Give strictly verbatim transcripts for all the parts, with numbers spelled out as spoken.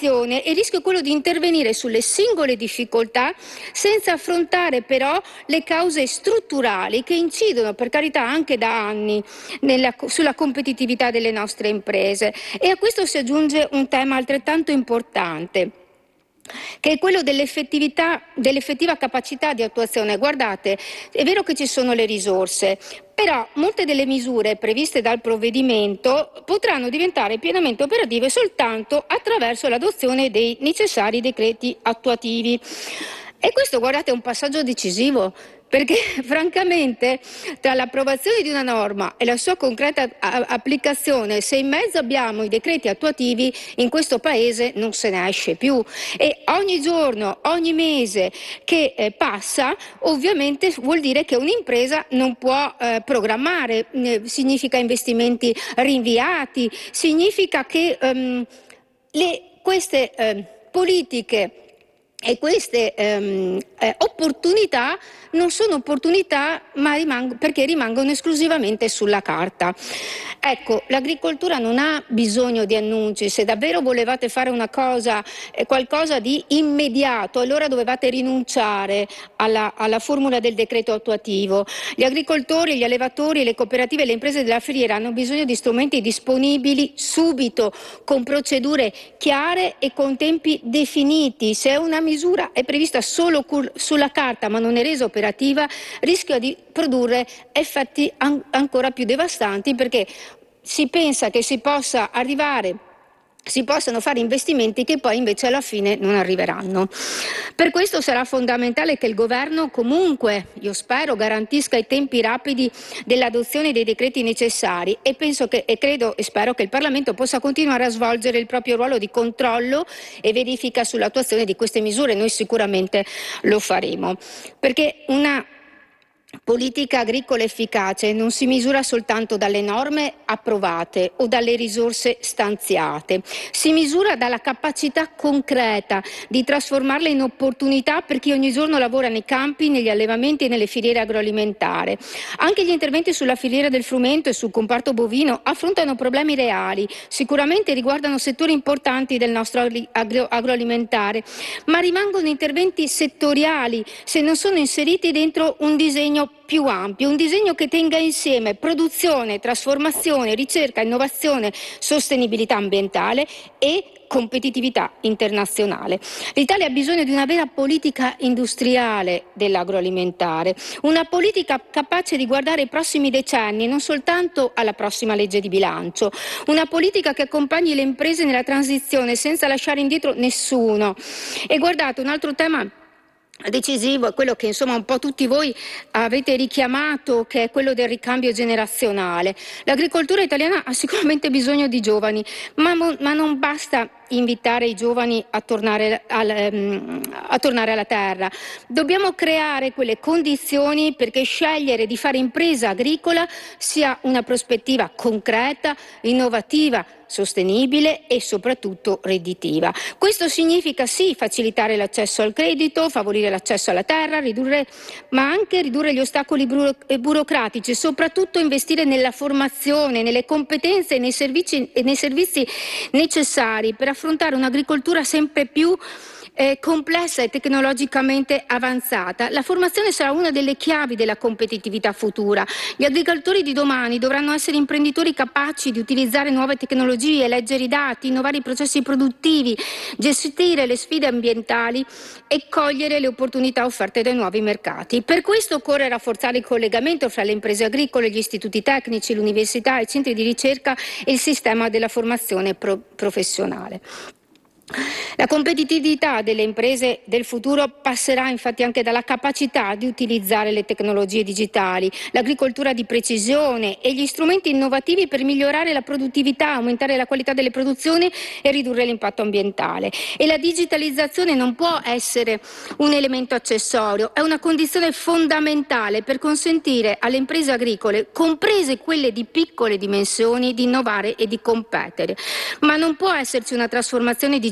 preoccupazione, il rischio è quello di intervenire sulle singole difficoltà senza affrontare però le cause strutturali che incidono, per carità, anche da anni nella, sulla competitività delle nostre imprese. E a questo si aggiunge un tema altrettanto importante, che è quello dell'effettività, dell'effettiva capacità di attuazione. Guardate, è vero che ci sono le risorse, però molte delle misure previste dal provvedimento potranno diventare pienamente operative soltanto attraverso l'adozione dei necessari decreti attuativi. E questo, guardate, è un passaggio decisivo, perché francamente tra l'approvazione di una norma e la sua concreta applicazione, se in mezzo abbiamo i decreti attuativi, in questo Paese non se ne esce più. E ogni giorno, ogni mese che eh, passa, ovviamente vuol dire che un'impresa non può eh, programmare, eh, significa investimenti rinviati, significa che ehm, le, queste eh, politiche e queste ehm, eh, opportunità non sono opportunità, ma rimang- perché rimangono esclusivamente sulla carta. Ecco, l'agricoltura non ha bisogno di annunci. Se davvero volevate fare una cosa, eh, qualcosa di immediato, allora dovevate rinunciare alla, alla formula del decreto attuativo. Gli agricoltori, gli allevatori, le cooperative e le imprese della filiera hanno bisogno di strumenti disponibili subito, con procedure chiare e con tempi definiti. Se una misura è prevista solo sulla carta ma non è resa operativa, rischia di produrre effetti an- ancora più devastanti, perché si pensa che si possa arrivare si possano fare investimenti che poi invece alla fine non arriveranno. Per questo sarà fondamentale che il governo comunque, io spero, garantisca i tempi rapidi dell'adozione dei decreti necessari, e penso che, e credo e spero che il Parlamento possa continuare a svolgere il proprio ruolo di controllo e verifica sull'attuazione di queste misure. Noi sicuramente lo faremo, perché una politica agricola efficace non si misura soltanto dalle norme approvate o dalle risorse stanziate, si misura dalla capacità concreta di trasformarle in opportunità per chi ogni giorno lavora nei campi, negli allevamenti e nelle filiere agroalimentari. Anche gli interventi sulla filiera del frumento e sul comparto bovino affrontano problemi reali, sicuramente riguardano settori importanti del nostro agro- agroalimentare, ma rimangono interventi settoriali se non sono inseriti dentro un disegno più ampio, un disegno che tenga insieme produzione, trasformazione, ricerca, innovazione, sostenibilità ambientale e competitività internazionale. L'Italia ha bisogno di una vera politica industriale dell'agroalimentare, una politica capace di guardare i prossimi decenni, non soltanto alla prossima legge di bilancio, una politica che accompagni le imprese nella transizione senza lasciare indietro nessuno. E guardate, un altro tema decisivo è quello che insomma un po' tutti voi avete richiamato, che è quello del ricambio generazionale. L'agricoltura italiana ha sicuramente bisogno di giovani, ma, ma non basta invitare i giovani a tornare, al, um, a tornare alla terra. Dobbiamo creare quelle condizioni perché scegliere di fare impresa agricola sia una prospettiva concreta, innovativa, sostenibile e soprattutto redditiva. Questo significa sì facilitare l'accesso al credito, favorire l'accesso alla terra, ridurre, ma anche ridurre gli ostacoli buro- burocratici, soprattutto investire nella formazione, nelle competenze e nei servizi, e nei servizi necessari per affrontare un'agricoltura sempre più Eh, complessa e tecnologicamente avanzata. La formazione sarà una delle chiavi della competitività futura. Gli agricoltori di domani dovranno essere imprenditori capaci di utilizzare nuove tecnologie, leggere i dati, innovare i processi produttivi, gestire le sfide ambientali e cogliere le opportunità offerte dai nuovi mercati. Per questo occorre rafforzare il collegamento fra le imprese agricole, gli istituti tecnici, l'università, i centri di ricerca e il sistema della formazione pro- professionale. La competitività delle imprese del futuro passerà infatti anche dalla capacità di utilizzare le tecnologie digitali, l'agricoltura di precisione e gli strumenti innovativi per migliorare la produttività, aumentare la qualità delle produzioni e ridurre l'impatto ambientale. E la digitalizzazione non può essere un elemento accessorio, è una condizione fondamentale per consentire alle imprese agricole, comprese quelle di piccole dimensioni, di innovare e di competere. Ma non può esserci una trasformazione digitale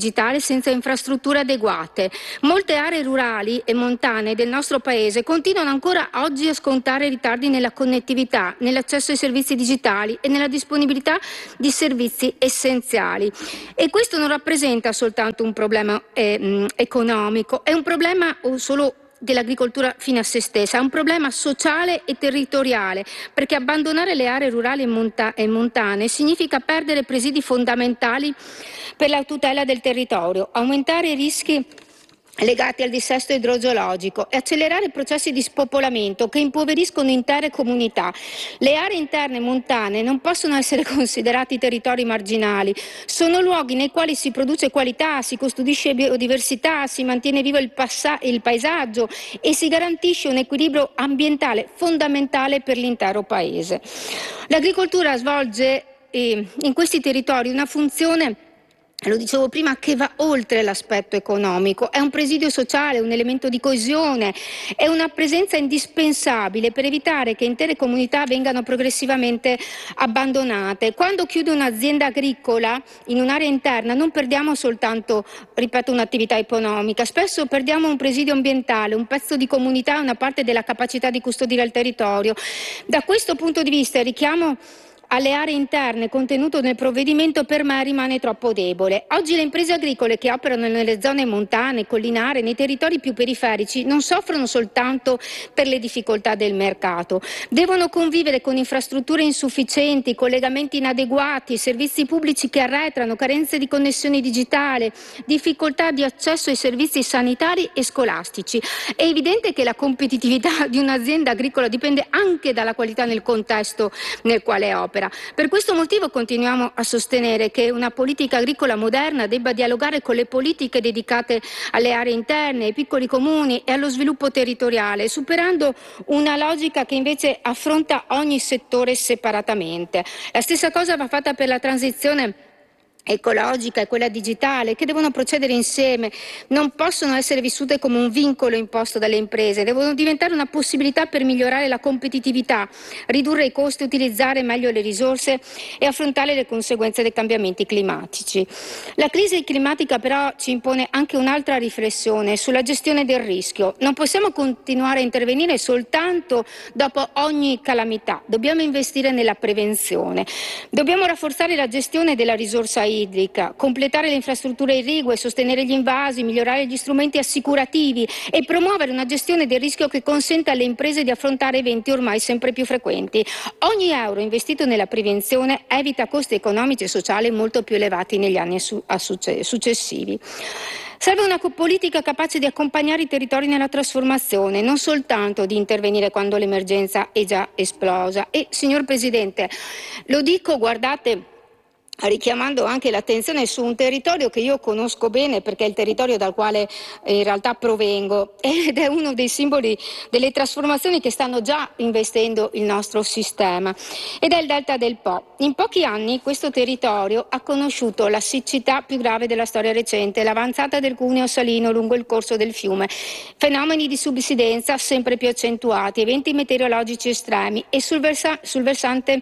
digitale senza infrastrutture adeguate. Molte aree rurali e montane del nostro Paese continuano ancora oggi a scontare ritardi nella connettività, nell'accesso ai servizi digitali e nella disponibilità di servizi essenziali. E questo non rappresenta soltanto un problema eh, mh, economico, è un problema solo dell'agricoltura fine a se stessa, è un problema sociale e territoriale, perché abbandonare le aree rurali e, monta- e montane significa perdere presidi fondamentali per la tutela del territorio, aumentare i rischi legati al dissesto idrogeologico e accelerare processi di spopolamento che impoveriscono intere comunità. Le aree interne montane non possono essere considerati territori marginali, sono luoghi nei quali si produce qualità, si custodisce biodiversità, si mantiene vivo il, passa- il paesaggio e si garantisce un equilibrio ambientale fondamentale per l'intero Paese. L'agricoltura svolge eh, in questi territori una funzione, lo dicevo prima, che va oltre l'aspetto economico, è un presidio sociale, un elemento di coesione, è una presenza indispensabile per evitare che intere comunità vengano progressivamente abbandonate. Quando chiude un'azienda agricola in un'area interna non perdiamo soltanto, ripeto, un'attività economica, spesso perdiamo un presidio ambientale, un pezzo di comunità, una parte della capacità di custodire il territorio. Da questo punto di vista il richiamo alle aree interne contenuto nel provvedimento per me rimane troppo debole. Oggi le imprese agricole che operano nelle zone montane, collinari, nei territori più periferici non soffrono soltanto per le difficoltà del mercato, devono convivere con infrastrutture insufficienti, collegamenti inadeguati, servizi pubblici che arretrano, carenze di connessione digitale, difficoltà di accesso ai servizi sanitari e scolastici. È evidente che la competitività di un'azienda agricola dipende anche dalla qualità nel contesto nel quale opera. Per questo motivo continuiamo a sostenere che una politica agricola moderna debba dialogare con le politiche dedicate alle aree interne, ai piccoli comuni e allo sviluppo territoriale, superando una logica che invece affronta ogni settore separatamente. La stessa cosa va fatta per la transizione ecologica e quella digitale, che devono procedere insieme, non possono essere vissute come un vincolo imposto dalle imprese, devono diventare una possibilità per migliorare la competitività, ridurre i costi, utilizzare meglio le risorse e affrontare le conseguenze dei cambiamenti climatici. La crisi climatica però ci impone anche un'altra riflessione sulla gestione del rischio. Non possiamo continuare a intervenire soltanto dopo ogni calamità, dobbiamo investire nella prevenzione, dobbiamo rafforzare la gestione della risorsa idrica, completare le infrastrutture irrigue, sostenere gli invasi, migliorare gli strumenti assicurativi e promuovere una gestione del rischio che consenta alle imprese di affrontare eventi ormai sempre più frequenti. Ogni euro investito nella prevenzione evita costi economici e sociali molto più elevati negli anni successivi. Serve una politica capace di accompagnare i territori nella trasformazione, non soltanto di intervenire quando l'emergenza è già esplosa. E, signor Presidente, lo dico, guardate, richiamando anche l'attenzione su un territorio che io conosco bene perché è il territorio dal quale in realtà provengo ed è uno dei simboli delle trasformazioni che stanno già investendo il nostro sistema ed è il Delta del Po. In pochi anni questo territorio ha conosciuto la siccità più grave della storia recente, l'avanzata del cuneo salino lungo il corso del fiume, fenomeni di subsidenza sempre più accentuati, eventi meteorologici estremi e sul, versa- sul versante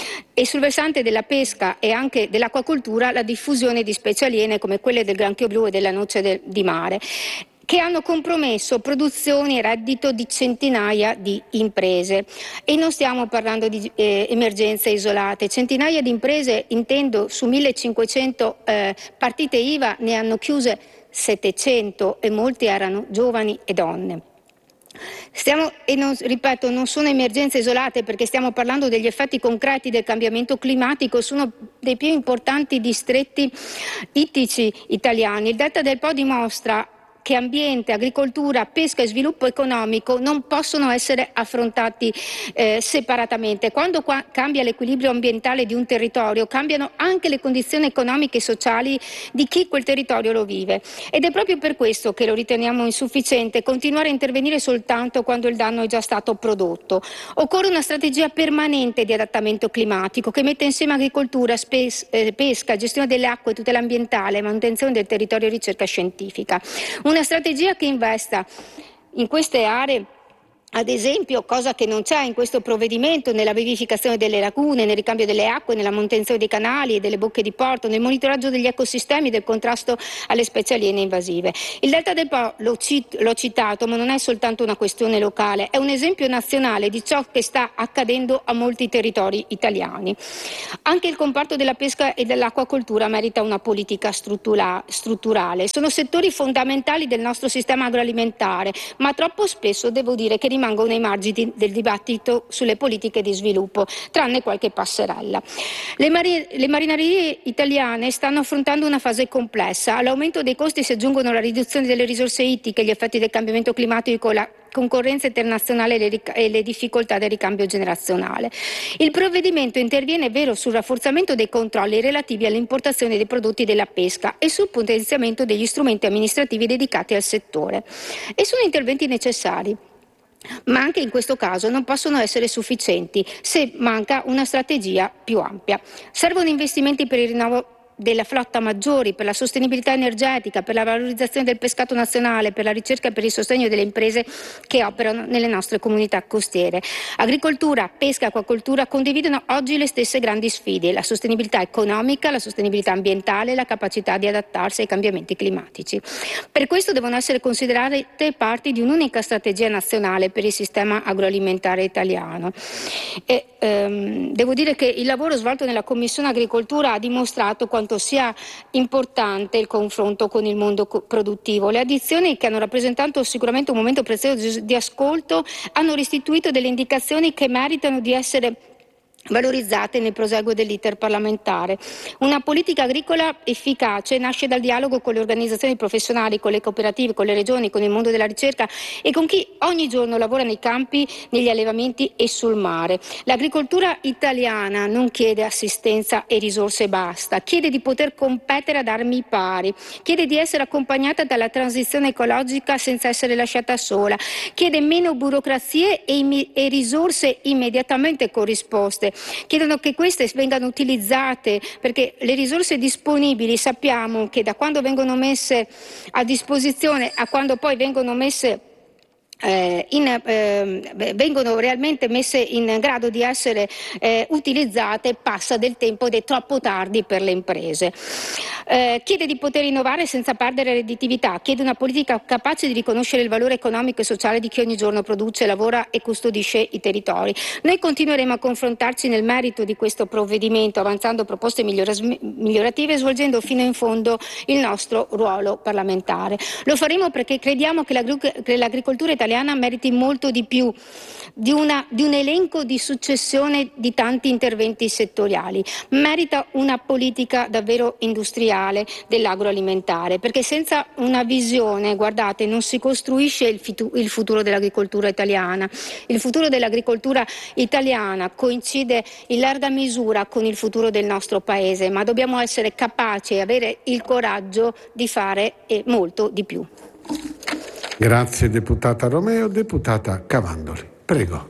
e sul versante della pesca e anche dell'acquacoltura la diffusione di specie aliene come quelle del granchio blu e della noce de- di mare, che hanno compromesso produzioni e reddito di centinaia di imprese. E non stiamo parlando di eh, emergenze isolate, centinaia di imprese, intendo su millecinquecento eh, partite I V A, ne hanno chiuse settecento e molti erano giovani e donne. Stiamo, e non, ripeto, non sono emergenze isolate perché stiamo parlando degli effetti concreti del cambiamento climatico su uno dei più importanti distretti ittici italiani. Il Delta del Po dimostra che ambiente, agricoltura, pesca e sviluppo economico non possono essere affrontati eh, separatamente. Quando qua cambia l'equilibrio ambientale di un territorio, cambiano anche le condizioni economiche e sociali di chi quel territorio lo vive. Ed è proprio per questo che lo riteniamo insufficiente continuare a intervenire soltanto quando il danno è già stato prodotto. Occorre una strategia permanente di adattamento climatico che metta insieme agricoltura, spes- eh, pesca, gestione delle acque, tutela ambientale, manutenzione del territorio e ricerca scientifica. Una strategia che investa in queste aree Ad esempio, cosa che non c'è in questo provvedimento, nella vivificazione delle lagune, nel ricambio delle acque, nella manutenzione dei canali e delle bocche di porto, nel monitoraggio degli ecosistemi e del contrasto alle specie aliene invasive. Il Delta del Po l'ho, cit- l'ho citato, ma non è soltanto una questione locale, è un esempio nazionale di ciò che sta accadendo a molti territori italiani. Anche il comparto della pesca e dell'acquacoltura merita una politica struttura- strutturale. Sono settori fondamentali del nostro sistema agroalimentare, ma troppo spesso devo dire che rimangono ai margini del dibattito sulle politiche di sviluppo, tranne qualche passerella. Le, mari- le marinerie italiane stanno affrontando una fase complessa. All'aumento dei costi si aggiungono la riduzione delle risorse ittiche, gli effetti del cambiamento climatico, la concorrenza internazionale e le, ric- e le difficoltà del ricambio generazionale. Il provvedimento interviene, è vero, sul rafforzamento dei controlli relativi all'importazione dei prodotti della pesca e sul potenziamento degli strumenti amministrativi dedicati al settore. E sono interventi necessari, ma anche in questo caso non possono essere sufficienti se manca una strategia più ampia. Servono investimenti per il rinnovo della flotta maggiori, per la sostenibilità energetica, per la valorizzazione del pescato nazionale, per la ricerca e per il sostegno delle imprese che operano nelle nostre comunità costiere. Agricoltura, pesca e acquacoltura condividono oggi le stesse grandi sfide: la sostenibilità economica, la sostenibilità ambientale e la capacità di adattarsi ai cambiamenti climatici. Per questo devono essere considerate parti di un'unica strategia nazionale per il sistema agroalimentare italiano. E, ehm, devo dire che il lavoro svolto nella Commissione Agricoltura ha dimostrato quanto sia importante il confronto con il mondo produttivo. Le audizioni, che hanno rappresentato sicuramente un momento prezioso di ascolto, hanno restituito delle indicazioni che meritano di essere valorizzate nel proseguo dell'iter parlamentare. Una politica agricola efficace nasce dal dialogo con le organizzazioni professionali, con le cooperative, con le regioni, con il mondo della ricerca e con chi ogni giorno lavora nei campi, negli allevamenti e sul mare. L'agricoltura italiana non chiede assistenza e risorse basta, chiede di poter competere ad armi pari, chiede di essere accompagnata dalla transizione ecologica senza essere lasciata sola, chiede meno burocrazie e, e risorse immediatamente corrisposte. Chiedono che queste vengano utilizzate, perché le risorse disponibili sappiamo che da quando vengono messe a disposizione a quando poi vengono messe Eh, in, eh, vengono realmente messe in grado di essere eh, utilizzate, passa del tempo ed è troppo tardi per le imprese. Eh, chiede di poter innovare senza perdere redditività, chiede una politica capace di riconoscere il valore economico e sociale di chi ogni giorno produce, lavora e custodisce i territori. Noi continueremo a confrontarci nel merito di questo provvedimento, avanzando proposte migliorative e svolgendo fino in fondo il nostro ruolo parlamentare. Lo faremo perché crediamo che l'agricoltura italiana meriti molto di più di, una, di un elenco di successione di tanti interventi settoriali. Merita una politica davvero industriale dell'agroalimentare, perché senza una visione, guardate, non si costruisce il, fitu- il futuro dell'agricoltura italiana. Il futuro dell'agricoltura italiana coincide in larga misura con il futuro del nostro Paese, ma dobbiamo essere capaci e avere il coraggio di fare eh, molto di più. Grazie deputata Romeo. Deputata Cavandoli, prego.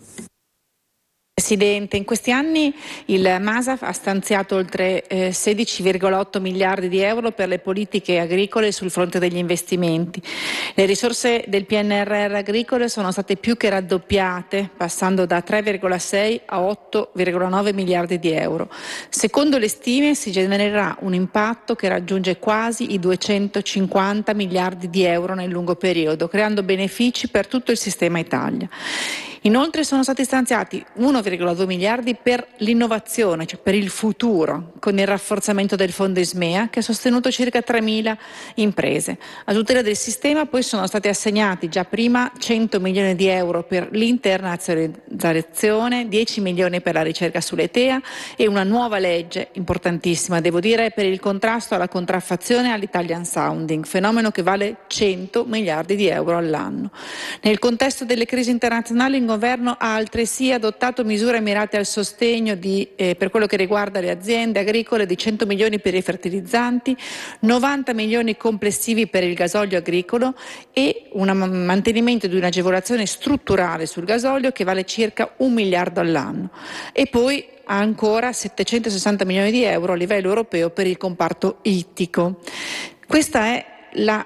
Presidente, in questi anni il MASAF ha stanziato oltre eh, sedici virgola otto miliardi di euro per le politiche agricole sul fronte degli investimenti. Le risorse del P N R R agricole sono state più che raddoppiate, passando da tre virgola sei a otto virgola nove miliardi di euro. Secondo le stime si genererà un impatto che raggiunge quasi i duecentocinquanta miliardi di euro nel lungo periodo, creando benefici per tutto il sistema Italia. Inoltre sono stati stanziati uno virgola due miliardi per l'innovazione, cioè per il futuro, con il rafforzamento del fondo ISMEA che ha sostenuto circa tremila imprese. A tutela del sistema poi sono stati assegnati già prima cento milioni di euro per l'internazionalizzazione, dieci milioni per la ricerca sull'E T E A e una nuova legge importantissima, devo dire, per il contrasto alla contraffazione e all'Italian Sounding, fenomeno che vale cento miliardi di euro all'anno. Nel contesto delle crisi internazionali il governo ha altresì adottato misure mirate al sostegno di, eh, per quello che riguarda le aziende agricole, di cento milioni per i fertilizzanti, novanta milioni complessivi per il gasolio agricolo e un mantenimento di un'agevolazione strutturale sul gasolio che vale circa un miliardo all'anno. E poi ancora settecentosessanta milioni di euro a livello europeo per il comparto ittico. Questa è la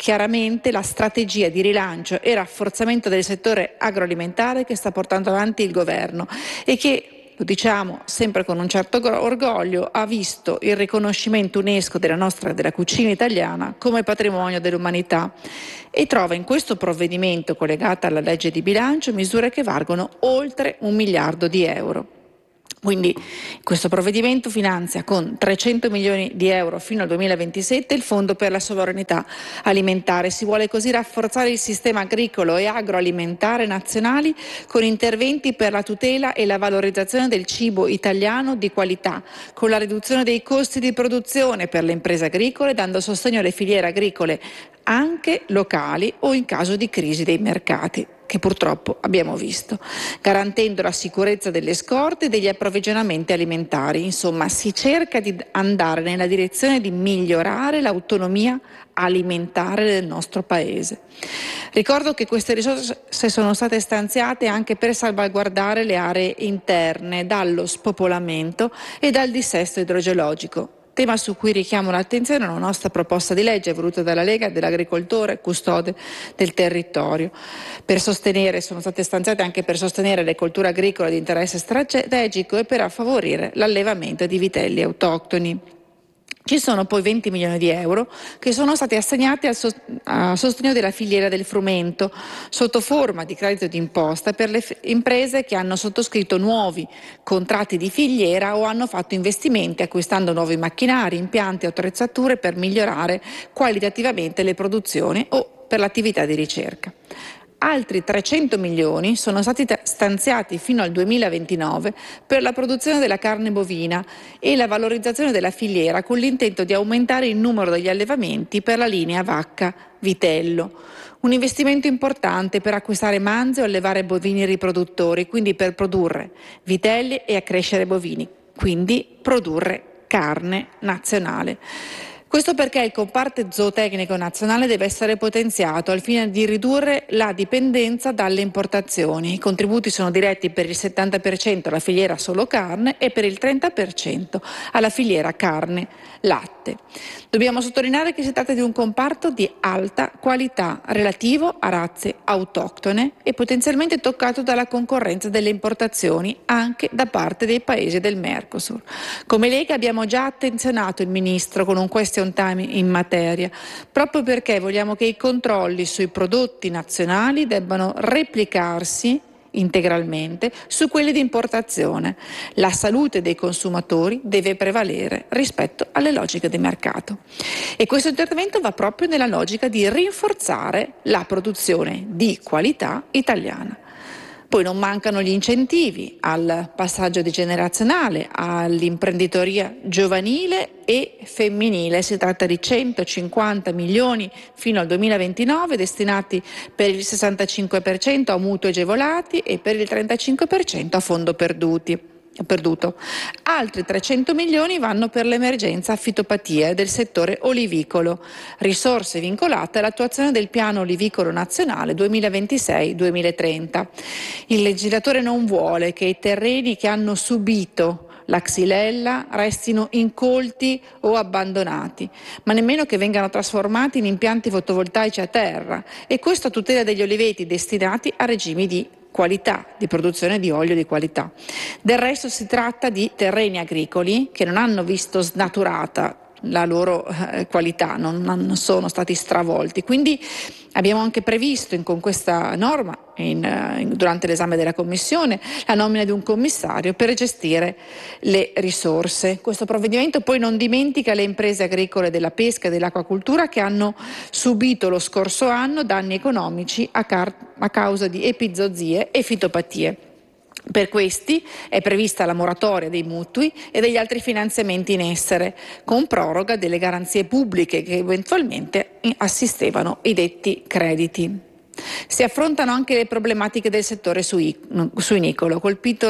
chiaramente la strategia di rilancio e rafforzamento del settore agroalimentare che sta portando avanti il governo e che, lo diciamo sempre con un certo orgoglio, ha visto il riconoscimento UNESCO della nostra della cucina italiana come patrimonio dell'umanità e trova in questo provvedimento collegato alla legge di bilancio misure che valgono oltre un miliardo di euro. Quindi questo provvedimento finanzia con trecento milioni di euro fino al duemilaventisette il Fondo per la sovranità alimentare. Si vuole così rafforzare il sistema agricolo e agroalimentare nazionali con interventi per la tutela e la valorizzazione del cibo italiano di qualità, con la riduzione dei costi di produzione per le imprese agricole, dando sostegno alle filiere agricole anche locali o in caso di crisi dei mercati, che purtroppo abbiamo visto, garantendo la sicurezza delle scorte e degli approvvigionamenti alimentari. Insomma, si cerca di andare nella direzione di migliorare l'autonomia alimentare del nostro Paese. Ricordo che queste risorse sono state stanziate anche per salvaguardare le aree interne dallo spopolamento e dal dissesto idrogeologico, tema su cui richiamo l'attenzione una nostra proposta di legge voluta dalla Lega dell'agricoltore custode del territorio. Per sostenere, sono state stanziate anche per sostenere le colture agricole di interesse strategico e per favorire l'allevamento di vitelli autoctoni. Ci sono poi venti milioni di euro che sono stati assegnati al so- a sostegno della filiera del frumento sotto forma di credito d'imposta per le f- imprese che hanno sottoscritto nuovi contratti di filiera o hanno fatto investimenti acquistando nuovi macchinari, impianti e attrezzature per migliorare qualitativamente le produzioni o per l'attività di ricerca. Altri trecento milioni sono stati stanziati fino al duemilaventinove per la produzione della carne bovina e la valorizzazione della filiera con l'intento di aumentare il numero degli allevamenti per la linea vacca-vitello. Un investimento importante per acquistare manze o allevare bovini riproduttori, quindi per produrre vitelli e accrescere bovini, quindi produrre carne nazionale. Questo perché il comparto zootecnico nazionale deve essere potenziato al fine di ridurre la dipendenza dalle importazioni. I contributi sono diretti per il settanta per cento alla filiera solo carne e per il trenta per cento alla filiera carne latte. Dobbiamo sottolineare che si tratta di un comparto di alta qualità relativo a razze autoctone e potenzialmente toccato dalla concorrenza delle importazioni anche da parte dei paesi del Mercosur. Come Lega abbiamo già attenzionato il Ministro con un question time in materia, proprio perché vogliamo che i controlli sui prodotti nazionali debbano replicarsi integralmente su quelli di importazione. La salute dei consumatori deve prevalere rispetto alle logiche di mercato. E questo intervento va proprio nella logica di rinforzare la produzione di qualità italiana. Poi non mancano gli incentivi al passaggio di generazionale, all'imprenditoria giovanile e femminile. Si tratta di centocinquanta milioni fino al duemilaventinove destinati per il sessantacinque per cento a mutui agevolati e per il trentacinque per cento a fondo perduti. perduto. Altri trecento milioni vanno per l'emergenza fitopatie del settore olivicolo, risorse vincolate all'attuazione del piano olivicolo nazionale duemilaventisei duemilatrenta. Il legislatore non vuole che i terreni che hanno subito la xylella restino incolti o abbandonati, ma nemmeno che vengano trasformati in impianti fotovoltaici a terra, e questo a tutela degli oliveti destinati a regimi di qualità, di produzione di olio di qualità. Del resto si tratta di terreni agricoli che non hanno visto snaturata la loro eh, qualità, non, non sono stati stravolti. Quindi abbiamo anche previsto in, con questa norma, in, in, durante l'esame della Commissione, la nomina di un commissario per gestire le risorse. Questo provvedimento poi non dimentica le imprese agricole della pesca e dell'acquacoltura che hanno subito lo scorso anno danni economici a, car- a causa di epizoozie e fitopatie. Per questi è prevista la moratoria dei mutui e degli altri finanziamenti in essere, con proroga delle garanzie pubbliche che eventualmente assistevano i detti crediti. Si affrontano anche le problematiche del settore suinicolo, colpito dalla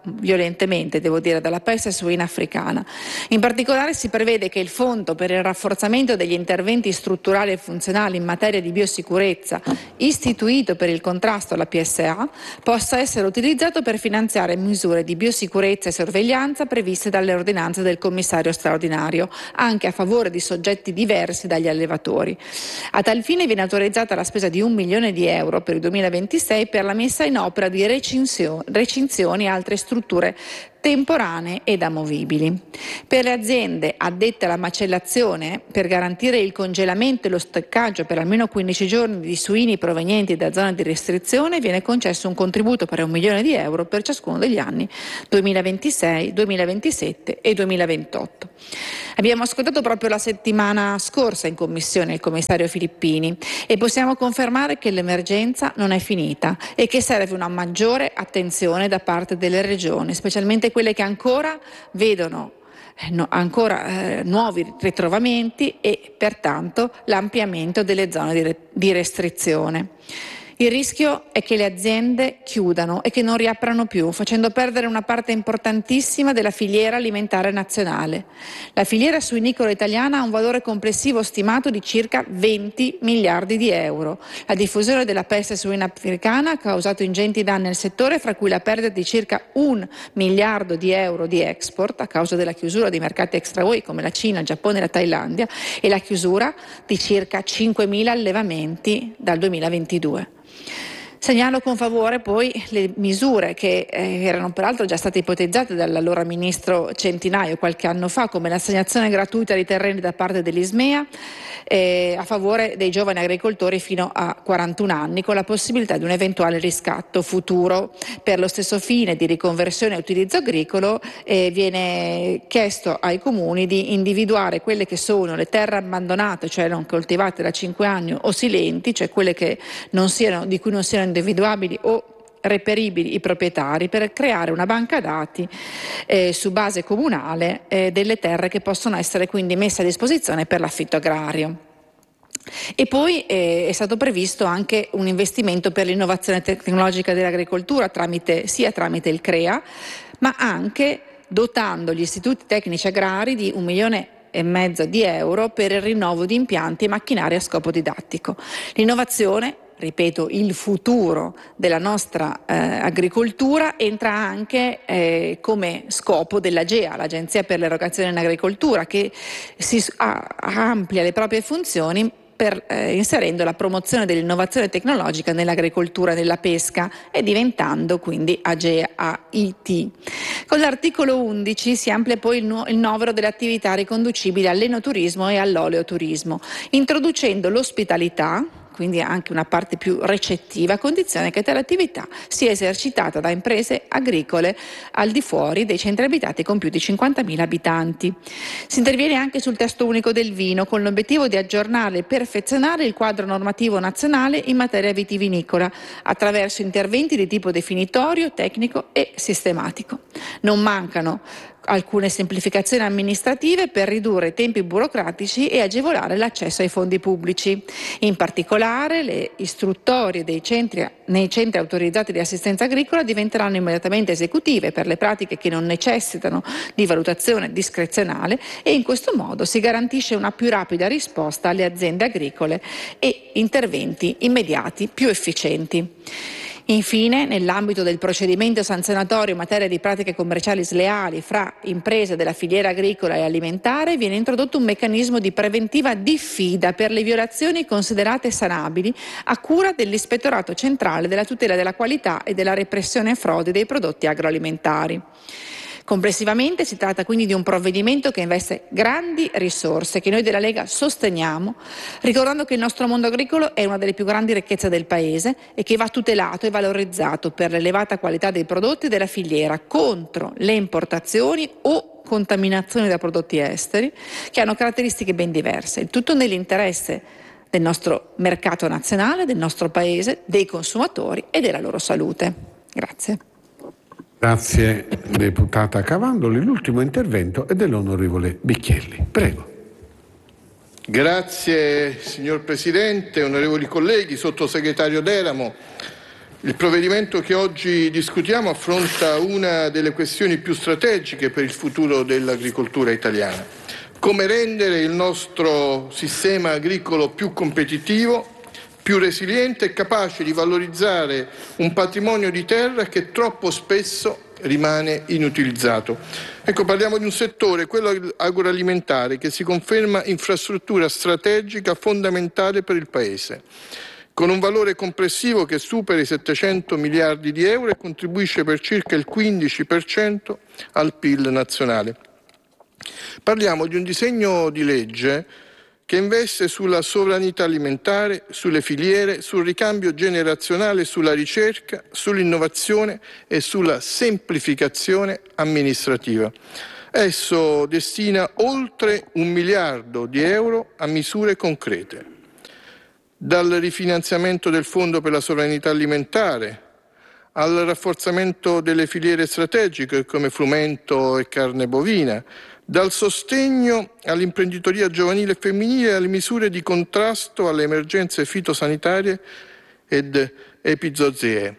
violentemente, devo dire, dalla peste suina africana. In particolare si prevede che il Fondo per il rafforzamento degli interventi strutturali e funzionali in materia di biosicurezza, istituito per il contrasto alla P S A, possa essere utilizzato per finanziare misure di biosicurezza e sorveglianza previste dalle ordinanze del commissario straordinario, anche a favore di soggetti diversi dagli allevatori. A tal fine viene autorizzata la spesa di un milione di euro per il duemilaventisei per la messa in opera di recinzioni, recinzioni e altre strutture temporanee ed amovibili. Per le aziende addette alla macellazione, per garantire il congelamento e lo stoccaggio per almeno quindici giorni di suini provenienti da zone di restrizione, viene concesso un contributo per un milione di euro per ciascuno degli anni duemilaventisei, duemilaventisette e duemilaventotto. Abbiamo ascoltato proprio la settimana scorsa in commissione il commissario Filippini e possiamo confermare che l'emergenza non è finita e che serve una maggiore attenzione da parte delle regioni, specialmente quelle che ancora vedono eh, no, ancora eh, nuovi ritrovamenti e pertanto l'ampliamento delle zone di, re- di restrizione. Il rischio è che le aziende chiudano e che non riaprano più, facendo perdere una parte importantissima della filiera alimentare nazionale. La filiera suinicola italiana ha un valore complessivo stimato di circa venti miliardi di euro. La diffusione della peste suina africana ha causato ingenti danni al settore, fra cui la perdita di circa un miliardo di euro di export a causa della chiusura di mercati extra U E come la Cina, il Giappone e la Thailandia e la chiusura di circa cinquemila allevamenti dal duemilaventidue. Segnalo con favore poi le misure che eh, erano peraltro già state ipotizzate dall'allora ministro Centinaio qualche anno fa, come l'assegnazione gratuita di terreni da parte dell'Ismea eh, a favore dei giovani agricoltori fino a quarantuno anni, con la possibilità di un eventuale riscatto futuro. Per lo stesso fine di riconversione e utilizzo agricolo eh, viene chiesto ai comuni di individuare quelle che sono le terre abbandonate, cioè non coltivate da cinque anni, o silenti, cioè quelle che non siano, di cui non siano individuabili o reperibili i proprietari, per creare una banca dati eh, su base comunale eh, delle terre che possono essere quindi messe a disposizione per l'affitto agrario. E poi eh, è stato previsto anche un investimento per l'innovazione tecnologica dell'agricoltura tramite, sia tramite il CREA, ma anche dotando gli istituti tecnici agrari di un milione e mezzo di euro per il rinnovo di impianti e macchinari a scopo didattico. L'innovazione, ripeto, il futuro della nostra eh, agricoltura, entra anche eh, come scopo dell'AGEA, l'Agenzia per l'erogazione in agricoltura, che si a, amplia le proprie funzioni per, eh, inserendo la promozione dell'innovazione tecnologica nell'agricoltura e nella pesca e diventando quindi AGEA I T. Con l'articolo undici si amplia poi il, nu- il novero delle attività riconducibili all'enoturismo e all'oleoturismo, introducendo l'ospitalità, quindi anche una parte più recettiva, a condizione che tale attività sia esercitata da imprese agricole al di fuori dei centri abitati con più di cinquantamila abitanti. Si interviene anche sul testo unico del vino, con l'obiettivo di aggiornare e perfezionare il quadro normativo nazionale in materia vitivinicola, attraverso interventi di tipo definitorio, tecnico e sistematico. Non mancano alcune semplificazioni amministrative per ridurre i tempi burocratici e agevolare l'accesso ai fondi pubblici. In particolare, le istruttorie dei centri, nei centri autorizzati di assistenza agricola diventeranno immediatamente esecutive per le pratiche che non necessitano di valutazione discrezionale e in questo modo si garantisce una più rapida risposta alle aziende agricole e interventi immediati più efficienti. Infine, nell'ambito del procedimento sanzionatorio in materia di pratiche commerciali sleali fra imprese della filiera agricola e alimentare, viene introdotto un meccanismo di preventiva diffida per le violazioni considerate sanabili a cura dell'Ispettorato Centrale della Tutela della Qualità e della Repressione Frodi dei Prodotti Agroalimentari. Complessivamente si tratta quindi di un provvedimento che investe grandi risorse che noi della Lega sosteniamo, ricordando che il nostro mondo agricolo è una delle più grandi ricchezze del Paese e che va tutelato e valorizzato per l'elevata qualità dei prodotti della filiera contro le importazioni o contaminazioni da prodotti esteri che hanno caratteristiche ben diverse, il tutto nell'interesse del nostro mercato nazionale, del nostro Paese, dei consumatori e della loro salute. Grazie. Grazie deputata Cavandoli. L'ultimo intervento è dell'onorevole Bicchielli. Prego. Grazie signor Presidente, onorevoli colleghi, sottosegretario D'Eramo. Il provvedimento che oggi discutiamo affronta una delle questioni più strategiche per il futuro dell'agricoltura italiana. Come rendere il nostro sistema agricolo più competitivo, più resiliente e capace di valorizzare un patrimonio di terra che troppo spesso rimane inutilizzato. Ecco, parliamo di un settore, quello agroalimentare, che si conferma infrastruttura strategica fondamentale per il Paese, con un valore complessivo che supera i settecento miliardi di euro e contribuisce per circa il quindici per cento al P I L nazionale. Parliamo di un disegno di legge che investe sulla sovranità alimentare, sulle filiere, sul ricambio generazionale, sulla ricerca, sull'innovazione e sulla semplificazione amministrativa. Esso destina oltre un miliardo di euro a misure concrete, dal rifinanziamento del Fondo per la sovranità alimentare al rafforzamento delle filiere strategiche come frumento e carne bovina, dal sostegno all'imprenditoria giovanile e femminile alle misure di contrasto alle emergenze fitosanitarie ed epizootee,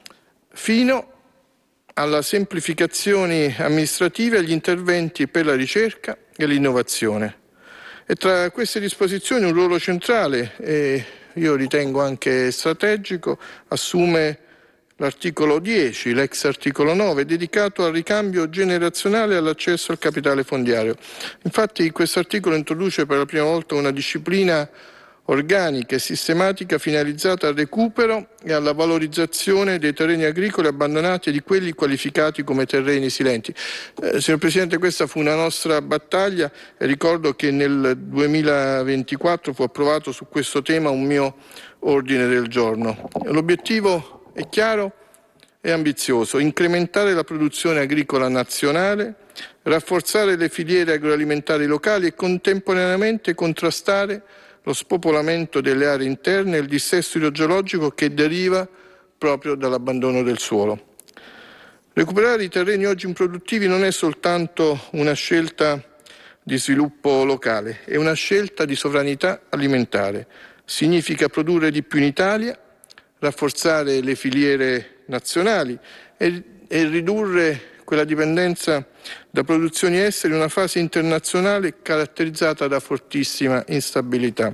fino alla semplificazione amministrativa e agli interventi per la ricerca e l'innovazione. E tra queste disposizioni un ruolo centrale, e io ritengo anche strategico, assume l'articolo dieci, l'ex articolo nove, dedicato al ricambio generazionale e all'accesso al capitale fondiario. Infatti questo articolo introduce per la prima volta una disciplina organica e sistematica finalizzata al recupero e alla valorizzazione dei terreni agricoli abbandonati e di quelli qualificati come terreni silenti. Eh, signor Presidente, questa fu una nostra battaglia e ricordo che nel duemilaventiquattro fu approvato su questo tema un mio ordine del giorno. L'obiettivo è chiaro e ambizioso: incrementare la produzione agricola nazionale, rafforzare le filiere agroalimentari locali e contemporaneamente contrastare lo spopolamento delle aree interne e il dissesto idrogeologico che deriva proprio dall'abbandono del suolo. Recuperare i terreni oggi improduttivi non è soltanto una scelta di sviluppo locale, è una scelta di sovranità alimentare. Significa produrre di più in Italia, rafforzare le filiere nazionali e, e ridurre quella dipendenza da produzioni estere in una fase internazionale caratterizzata da fortissima instabilità.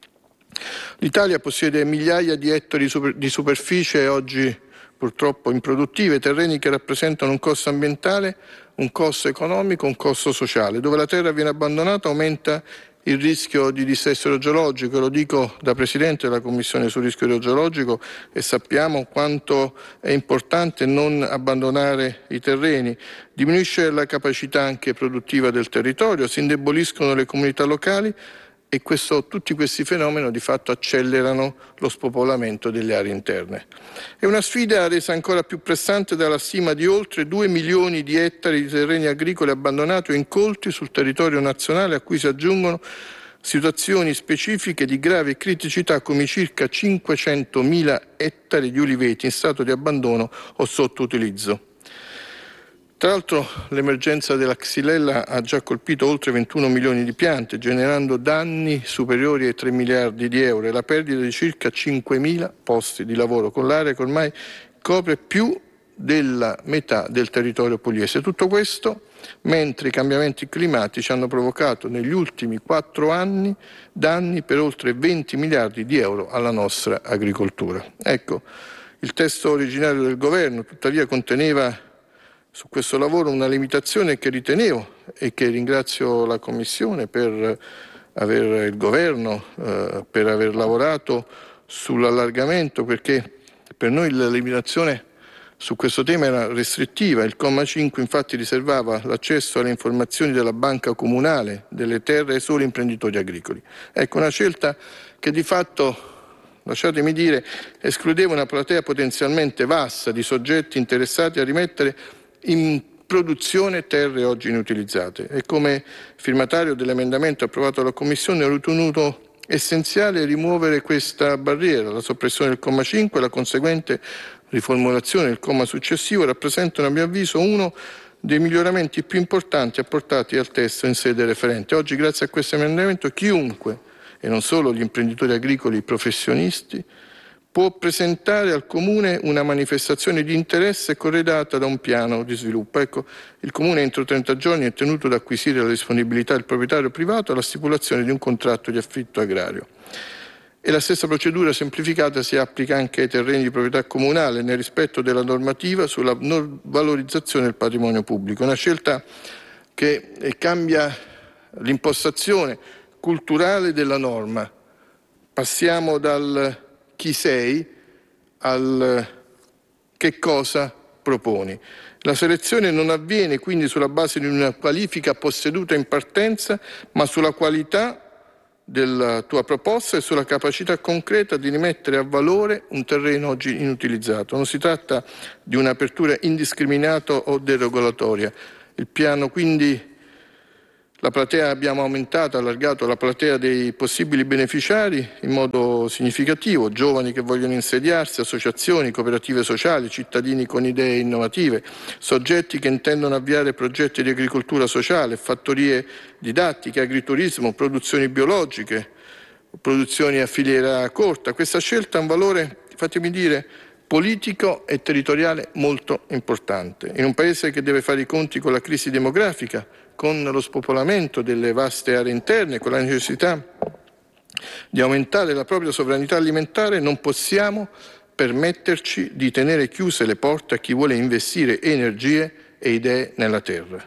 L'Italia possiede migliaia di ettari di superficie oggi purtroppo improduttive, terreni che rappresentano un costo ambientale, un costo economico, un costo sociale. Dove la terra viene abbandonata aumenta il rischio di dissesto idrogeologico, lo dico da Presidente della Commissione sul rischio idrogeologico, e sappiamo quanto è importante non abbandonare i terreni. Diminuisce la capacità anche produttiva del territorio, si indeboliscono le comunità locali e questo, tutti questi fenomeni di fatto accelerano lo spopolamento delle aree interne. È una sfida resa ancora più pressante dalla stima di oltre due milioni di ettari di terreni agricoli abbandonati o incolti sul territorio nazionale, a cui si aggiungono situazioni specifiche di grave criticità come circa cinquecentomila ettari di uliveti in stato di abbandono o sottoutilizzo. Tra l'altro l'emergenza della Xylella ha già colpito oltre ventuno milioni di piante, generando danni superiori ai tre miliardi di euro e la perdita di circa cinquemila posti di lavoro, con l'area che ormai copre più della metà del territorio pugliese. Tutto questo mentre i cambiamenti climatici hanno provocato negli ultimi quattro anni danni per oltre venti miliardi di euro alla nostra agricoltura. Ecco, il testo originario del governo tuttavia conteneva su questo lavoro una limitazione che ritenevo, e che ringrazio la Commissione per aver, il Governo eh, per aver lavorato sull'allargamento, perché per noi la limitazione su questo tema era restrittiva. Il comma cinque infatti riservava l'accesso alle informazioni della banca comunale delle terre ai soli imprenditori agricoli. Ecco, una scelta che di fatto, lasciatemi dire, escludeva una platea potenzialmente vasta di soggetti interessati a rimettere in produzione terre oggi inutilizzate. E come firmatario dell'emendamento approvato dalla Commissione ho ritenuto essenziale rimuovere questa barriera. La soppressione del comma cinque e la conseguente riformulazione del comma successivo rappresentano, a mio avviso, uno dei miglioramenti più importanti apportati al testo in sede referente. Oggi, grazie a questo emendamento, chiunque, e non solo gli imprenditori agricoli professionisti, può presentare al Comune una manifestazione di interesse corredata da un piano di sviluppo. Ecco, il Comune entro trenta giorni è tenuto ad acquisire la disponibilità del proprietario privato alla stipulazione di un contratto di affitto agrario. E la stessa procedura semplificata si applica anche ai terreni di proprietà comunale nel rispetto della normativa sulla valorizzazione del patrimonio pubblico. Una scelta che cambia l'impostazione culturale della norma. Passiamo dal chi sei al che cosa proponi. La selezione non avviene quindi sulla base di una qualifica posseduta in partenza, ma sulla qualità della tua proposta e sulla capacità concreta di rimettere a valore un terreno oggi inutilizzato. Non si tratta di un'apertura indiscriminata o deregolatoria. Il piano quindi, la platea abbiamo aumentato, allargato la platea dei possibili beneficiari in modo significativo, giovani che vogliono insediarsi, associazioni, cooperative sociali, cittadini con idee innovative, soggetti che intendono avviare progetti di agricoltura sociale, fattorie didattiche, agriturismo, produzioni biologiche, produzioni a filiera corta. Questa scelta ha un valore, fatemi dire, politico e territoriale molto importante. In un Paese che deve fare i conti con la crisi demografica, con lo spopolamento delle vaste aree interne, con la necessità di aumentare la propria sovranità alimentare, non possiamo permetterci di tenere chiuse le porte a chi vuole investire energie e idee nella terra.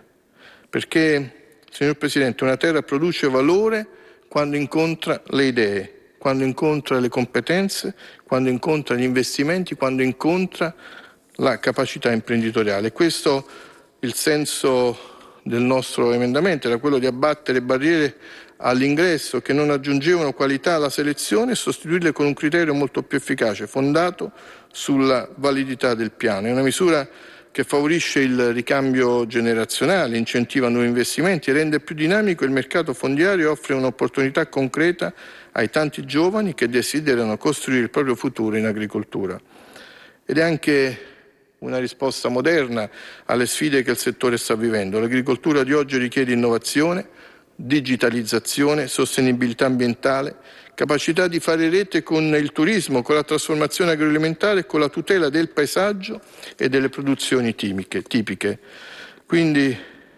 Perché, signor Presidente, una terra produce valore quando incontra le idee, quando incontra le competenze, quando incontra gli investimenti, quando incontra la capacità imprenditoriale. Questo è il senso del nostro emendamento, era quello di abbattere barriere all'ingresso che non aggiungevano qualità alla selezione e sostituirle con un criterio molto più efficace, fondato sulla validità del piano. È una misura che favorisce il ricambio generazionale, incentiva nuovi investimenti, rende più dinamico il mercato fondiario e offre un'opportunità concreta ai tanti giovani che desiderano costruire il proprio futuro in agricoltura. Ed è anche una risposta moderna alle sfide che il settore sta vivendo. L'agricoltura di oggi richiede innovazione, digitalizzazione, sostenibilità ambientale, capacità di fare rete con il turismo, con la trasformazione agroalimentare e con la tutela del paesaggio e delle produzioni tipiche. Quindi,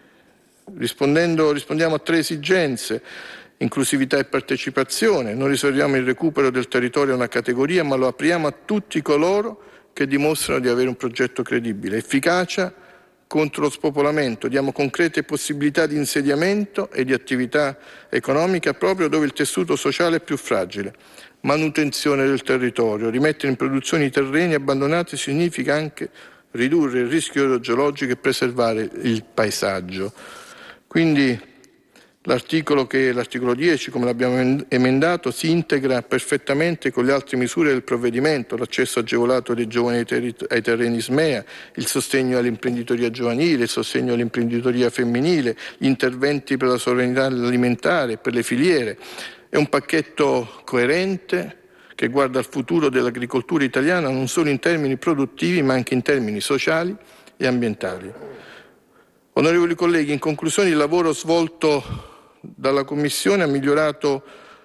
rispondendo, rispondiamo a tre esigenze: inclusività e partecipazione. Non risolviamo il recupero del territorio a una categoria, ma lo apriamo a tutti coloro che dimostrano di avere un progetto credibile. Efficacia contro lo spopolamento, diamo concrete possibilità di insediamento e di attività economica proprio dove il tessuto sociale è più fragile. Manutenzione del territorio, rimettere in produzione i terreni abbandonati significa anche ridurre il rischio idrogeologico e preservare il paesaggio. Quindi L'articolo, che, l'articolo dieci, come l'abbiamo emendato, si integra perfettamente con le altre misure del provvedimento: l'accesso agevolato dei giovani ai, ter- ai terreni S M E A, il sostegno all'imprenditoria giovanile, il sostegno all'imprenditoria femminile, gli interventi per la sovranità alimentare e per le filiere. È un pacchetto coerente che guarda al futuro dell'agricoltura italiana non solo in termini produttivi ma anche in termini sociali e ambientali. Onorevoli colleghi, in conclusione, il lavoro svolto dalla Commissione ha migliorato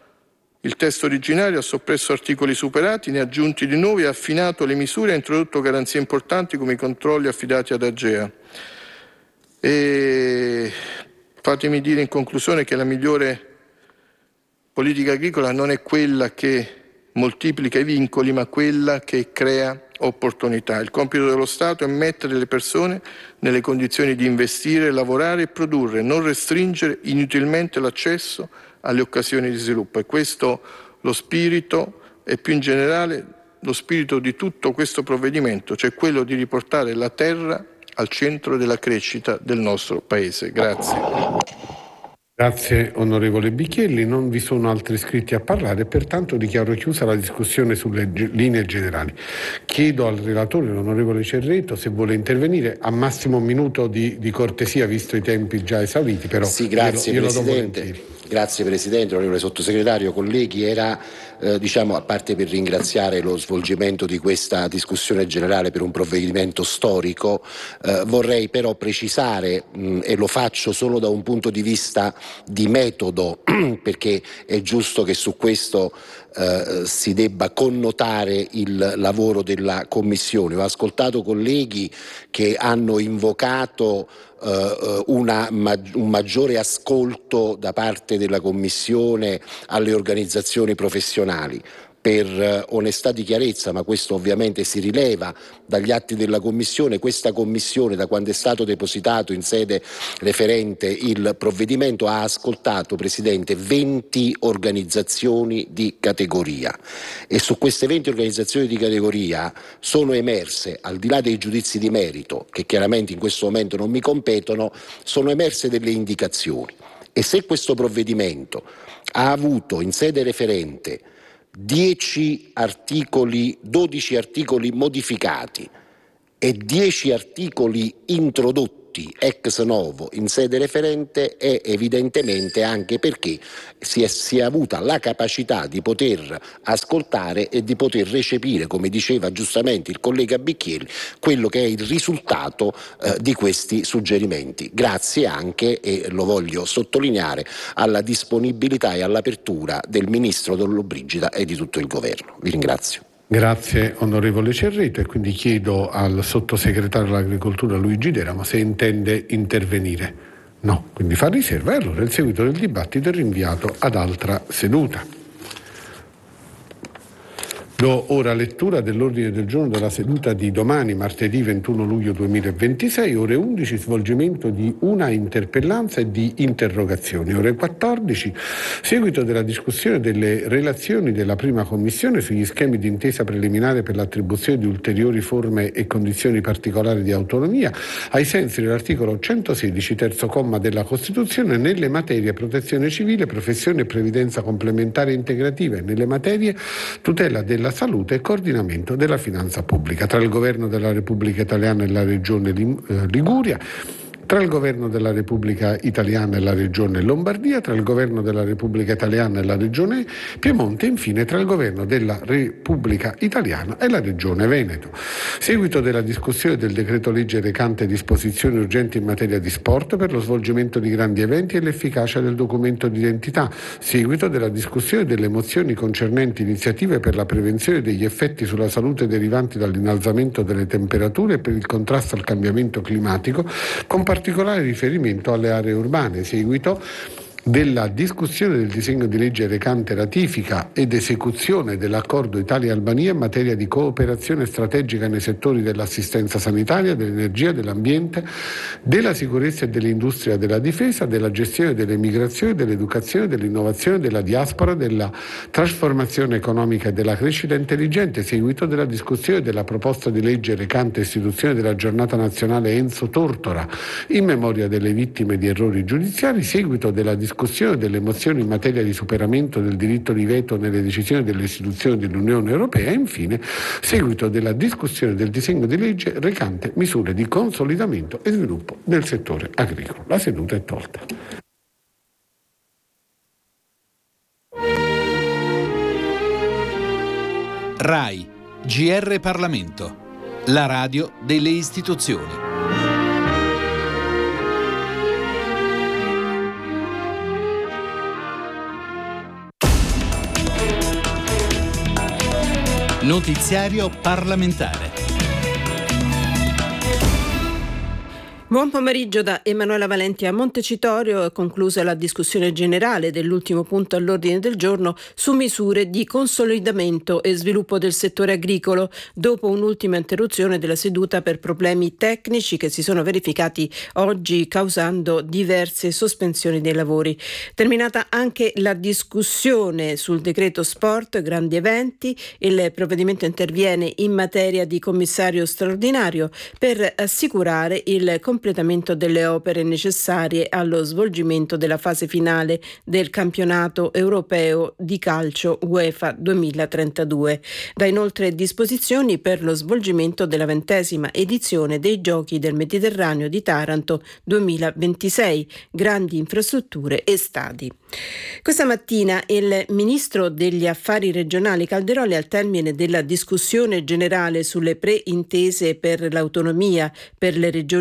il testo originario, ha soppresso articoli superati, ne ha aggiunti di nuovi, ha affinato le misure e ha introdotto garanzie importanti come i controlli affidati ad AGEA. E fatemi dire in conclusione che la migliore politica agricola non è quella che moltiplica i vincoli, ma quella che crea opportunità. Il compito dello Stato è mettere le persone nelle condizioni di investire, lavorare e produrre, non restringere inutilmente l'accesso alle occasioni di sviluppo. E questo lo spirito e più in generale lo spirito di tutto questo provvedimento, cioè quello di riportare la terra al centro della crescita del nostro Paese. Grazie. Grazie onorevole Bicchielli, non vi sono altri iscritti a parlare, pertanto dichiaro chiusa la discussione sulle linee generali. Chiedo al relatore, l'onorevole Cerreto, se vuole intervenire, a massimo un minuto di, di cortesia, visto i tempi già esauriti, però sì, grazie, glielo, glielo Presidente. Grazie Presidente, onorevole Sottosegretario, colleghi. Era, eh, diciamo, a parte per ringraziare lo svolgimento di questa discussione generale per un provvedimento storico, eh, vorrei però precisare, mh, e lo faccio solo da un punto di vista di metodo, perché è giusto che su questo eh, si debba connotare il lavoro della Commissione. Ho ascoltato colleghi che hanno invocato Uh, una, un maggiore ascolto da parte della Commissione alle organizzazioni professionali. Per uh, onestà di chiarezza, ma questo ovviamente si rileva dagli atti della Commissione, questa Commissione, da quando è stato depositato in sede referente il provvedimento, ha ascoltato, Presidente, venti organizzazioni di categoria, e su queste venti organizzazioni di categoria sono emerse, al di là dei giudizi di merito che chiaramente in questo momento non mi competono, sono emerse delle indicazioni. E se questo provvedimento ha avuto in sede referente dieci articoli, dodici articoli modificati e dieci articoli introdotti ex novo in sede referente, è evidentemente anche perché si è, si è avuta la capacità di poter ascoltare e di poter recepire, come diceva giustamente il collega Bicchieri, quello che è il risultato eh, di questi suggerimenti. Grazie anche, e lo voglio sottolineare, alla disponibilità e all'apertura del Ministro Lollobrigida e di tutto il Governo. Vi ringrazio. Grazie onorevole Cerreto, e quindi chiedo al sottosegretario all'agricoltura Luigi Deramo se intende intervenire. No, quindi fa riserva, e allora il seguito del dibattito è rinviato ad altra seduta. Do ora lettura dell'ordine del giorno della seduta di domani, martedì ventuno luglio duemilaventisei, ore undici, svolgimento di una interpellanza e di interrogazioni. Ore quattordici, seguito della discussione delle relazioni della prima commissione sugli schemi di intesa preliminare per l'attribuzione di ulteriori forme e condizioni particolari di autonomia, ai sensi dell'articolo centosedici, terzo comma della Costituzione, nelle materie protezione civile, professione e previdenza complementare e integrativa, e nelle materie tutela della salute e coordinamento della finanza pubblica, tra il Governo della Repubblica Italiana e la Regione Liguria, tra il Governo della Repubblica Italiana e la Regione Lombardia, tra il Governo della Repubblica Italiana e la Regione Piemonte, e infine tra il Governo della Repubblica Italiana e la Regione Veneto. Seguito della discussione del decreto legge recante disposizioni urgenti in materia di sport per lo svolgimento di grandi eventi e l'efficacia del documento d'identità. Seguito della discussione delle mozioni concernenti iniziative per la prevenzione degli effetti sulla salute derivanti dall'innalzamento delle temperature e per il contrasto al cambiamento climatico, con particolare riferimento alle aree urbane. Seguito della discussione del disegno di legge recante ratifica ed esecuzione dell'accordo Italia-Albania in materia di cooperazione strategica nei settori dell'assistenza sanitaria, dell'energia, dell'ambiente, della sicurezza e dell'industria della difesa, della gestione delle migrazioni, dell'educazione, dell'innovazione, della diaspora, della trasformazione economica e della crescita intelligente. Seguito della discussione della proposta di legge recante istituzione della giornata nazionale Enzo Tortora in memoria delle vittime di errori giudiziari. Seguito della discussione discussione delle mozioni in materia di superamento del diritto di veto nelle decisioni delle istituzioni dell'Unione Europea, e infine seguito della discussione del disegno di legge recante misure di consolidamento e sviluppo del settore agricolo. La seduta è tolta. RAI, G R Parlamento, la radio delle istituzioni. Notiziario parlamentare. Buon pomeriggio da Emanuela Valenti a Montecitorio. È conclusa la discussione generale dell'ultimo punto all'ordine del giorno su misure di consolidamento e sviluppo del settore agricolo, dopo un'ultima interruzione della seduta per problemi tecnici che si sono verificati oggi, causando diverse sospensioni dei lavori. Terminata anche la discussione sul decreto sport, grandi eventi. Il provvedimento interviene in materia di commissario straordinario per assicurare il completamento delle opere necessarie allo svolgimento della fase finale del campionato europeo di calcio UEFA duemilatrentadue. Da inoltre disposizioni per lo svolgimento della ventesima edizione dei Giochi del Mediterraneo di Taranto duemilaventisei, grandi infrastrutture e stadi. Questa mattina il ministro degli affari regionali Calderoli, al termine della discussione generale sulle preintese per l'autonomia per le regioni Liguria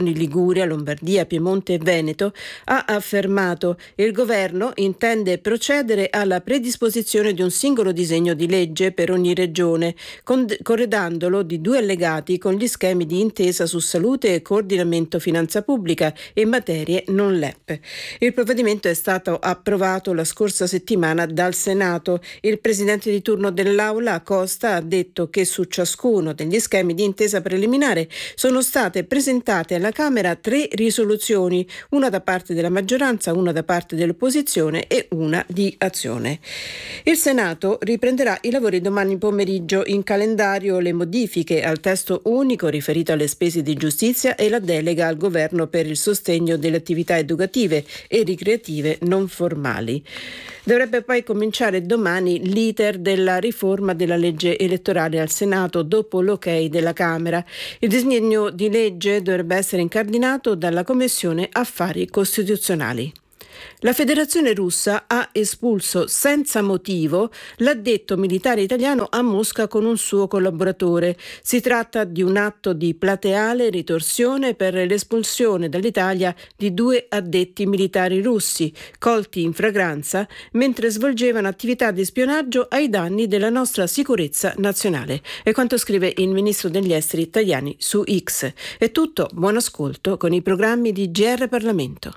Liguria, Lombardia, Piemonte e Veneto, ha affermato che il governo intende procedere alla predisposizione di un singolo disegno di legge per ogni regione, corredandolo di due allegati con gli schemi di intesa su salute e coordinamento finanza pubblica e materie non L E P. Il provvedimento è stato approvato la scorsa settimana dal Senato. Il presidente di turno dell'Aula, Acosta, ha detto che su ciascuno degli schemi di intesa preliminare sono state presentate alla Camera tre risoluzioni, una da parte della maggioranza, una da parte dell'opposizione e una di Azione. Il Senato riprenderà i lavori domani pomeriggio. In calendario le modifiche al testo unico riferito alle spese di giustizia e la delega al governo per il sostegno delle attività educative e ricreative non formali. Dovrebbe poi cominciare domani l'iter della riforma della legge elettorale al Senato dopo l'ok della Camera. Il disegno di legge dovrebbe essere incardinato dalla Commissione Affari Costituzionali. La Federazione Russa ha espulso senza motivo l'addetto militare italiano a Mosca con un suo collaboratore. Si tratta di un atto di plateale ritorsione per l'espulsione dall'Italia di due addetti militari russi, colti in fragranza mentre svolgevano attività di spionaggio ai danni della nostra sicurezza nazionale. È quanto scrive il ministro degli esteri Tajani su X. È tutto, buon ascolto con i programmi di G R Parlamento.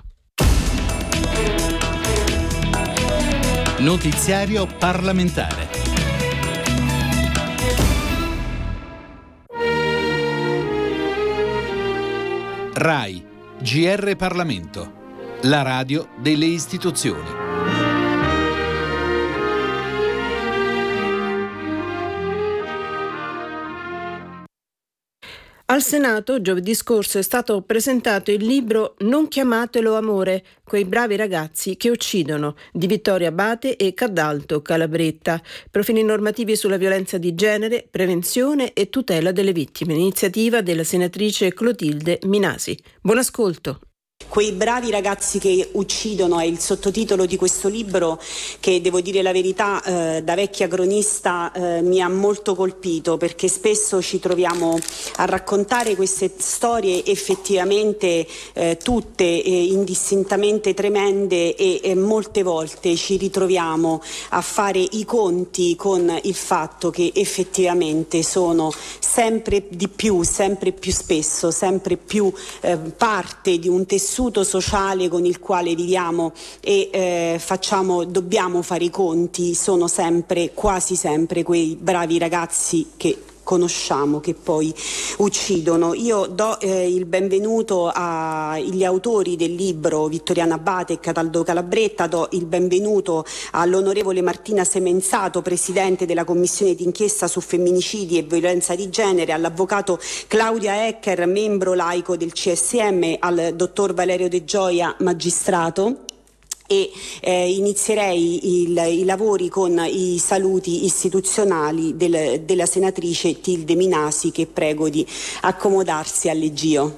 Notiziario parlamentare. RAI, G R Parlamento, la radio delle istituzioni. Al Senato giovedì scorso è stato presentato il libro Non chiamatelo amore, quei bravi ragazzi che uccidono, di Vittorio Abate e Cataldo Calabretta. Profili normativi sulla violenza di genere, prevenzione e tutela delle vittime, iniziativa della senatrice Clotilde Minasi. Buon ascolto. Quei bravi ragazzi che uccidono è il sottotitolo di questo libro che, devo dire la verità, eh, da vecchia cronista eh, mi ha molto colpito, perché spesso ci troviamo a raccontare queste storie effettivamente eh, tutte eh, indistintamente tremende e eh, molte volte ci ritroviamo a fare i conti con il fatto che effettivamente sono sempre di più, sempre più spesso, sempre più eh, parte di un tessuto sociale con il quale viviamo e eh, facciamo, dobbiamo fare i conti. Sono sempre, quasi sempre, quei bravi ragazzi che conosciamo che poi uccidono. Io do eh, il benvenuto agli autori del libro, Vittoriano Abate e Cataldo Calabretta, do il benvenuto all'onorevole Martina Semenzato, presidente della commissione d'inchiesta su femminicidi e violenza di genere, all'avvocato Claudia Ecker, membro laico del C S M, al dottor Valerio De Gioia, magistrato. E eh, inizierei il, i lavori con i saluti istituzionali del, della senatrice Tilde Minasi, che prego di accomodarsi all'egio.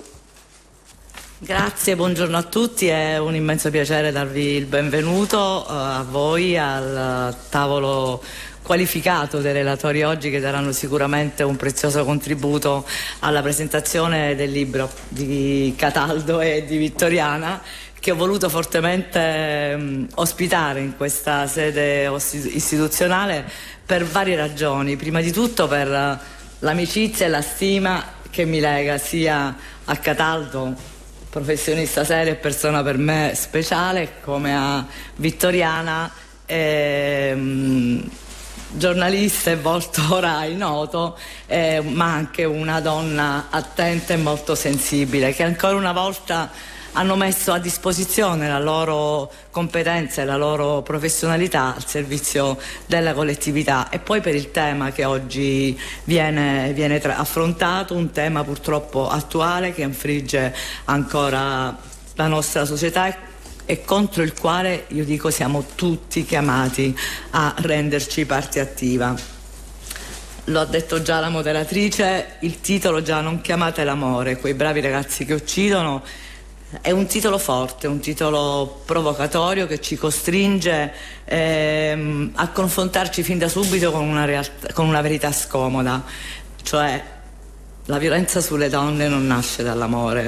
Grazie, buongiorno a tutti, è un immenso piacere darvi il benvenuto uh, a voi al tavolo qualificato dei relatori oggi, che daranno sicuramente un prezioso contributo alla presentazione del libro di Cataldo e di Vittoriana, che ho voluto fortemente um, ospitare in questa sede istituzionale per varie ragioni. Prima di tutto per uh, l'amicizia e la stima che mi lega sia a Cataldo, professionista serio e persona per me speciale, come a Vittoriana, e, um, giornalista e volto Rai noto, eh, ma anche una donna attenta e molto sensibile, che ancora una volta hanno messo a disposizione la loro competenza e la loro professionalità al servizio della collettività. E poi per il tema che oggi viene, viene tra- affrontato, un tema purtroppo attuale che infligge ancora la nostra società e, e contro il quale io dico siamo tutti chiamati a renderci parte attiva. Lo ha detto già la moderatrice, il titolo già Non chiamate l'amore, quei bravi ragazzi che uccidono, è un titolo forte, un titolo provocatorio che ci costringe ehm, a confrontarci fin da subito con una, realtà, con una verità scomoda, cioè la violenza sulle donne non nasce dall'amore,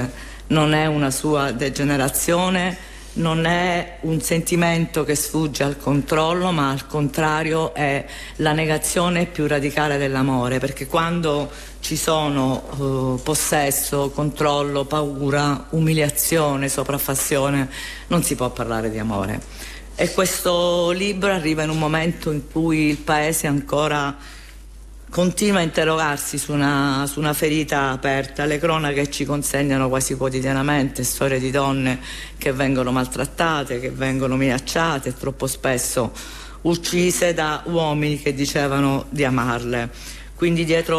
non è una sua degenerazione, non è un sentimento che sfugge al controllo, ma al contrario è la negazione più radicale dell'amore, perché quando ci sono eh, possesso, controllo, paura, umiliazione, sopraffazione, non si può parlare di amore. E questo libro arriva in un momento in cui il Paese ancora continua a interrogarsi su una, su una ferita aperta. Le cronache ci consegnano quasi quotidianamente storie di donne che vengono maltrattate, che vengono minacciate e troppo spesso uccise da uomini che dicevano di amarle. Quindi dietro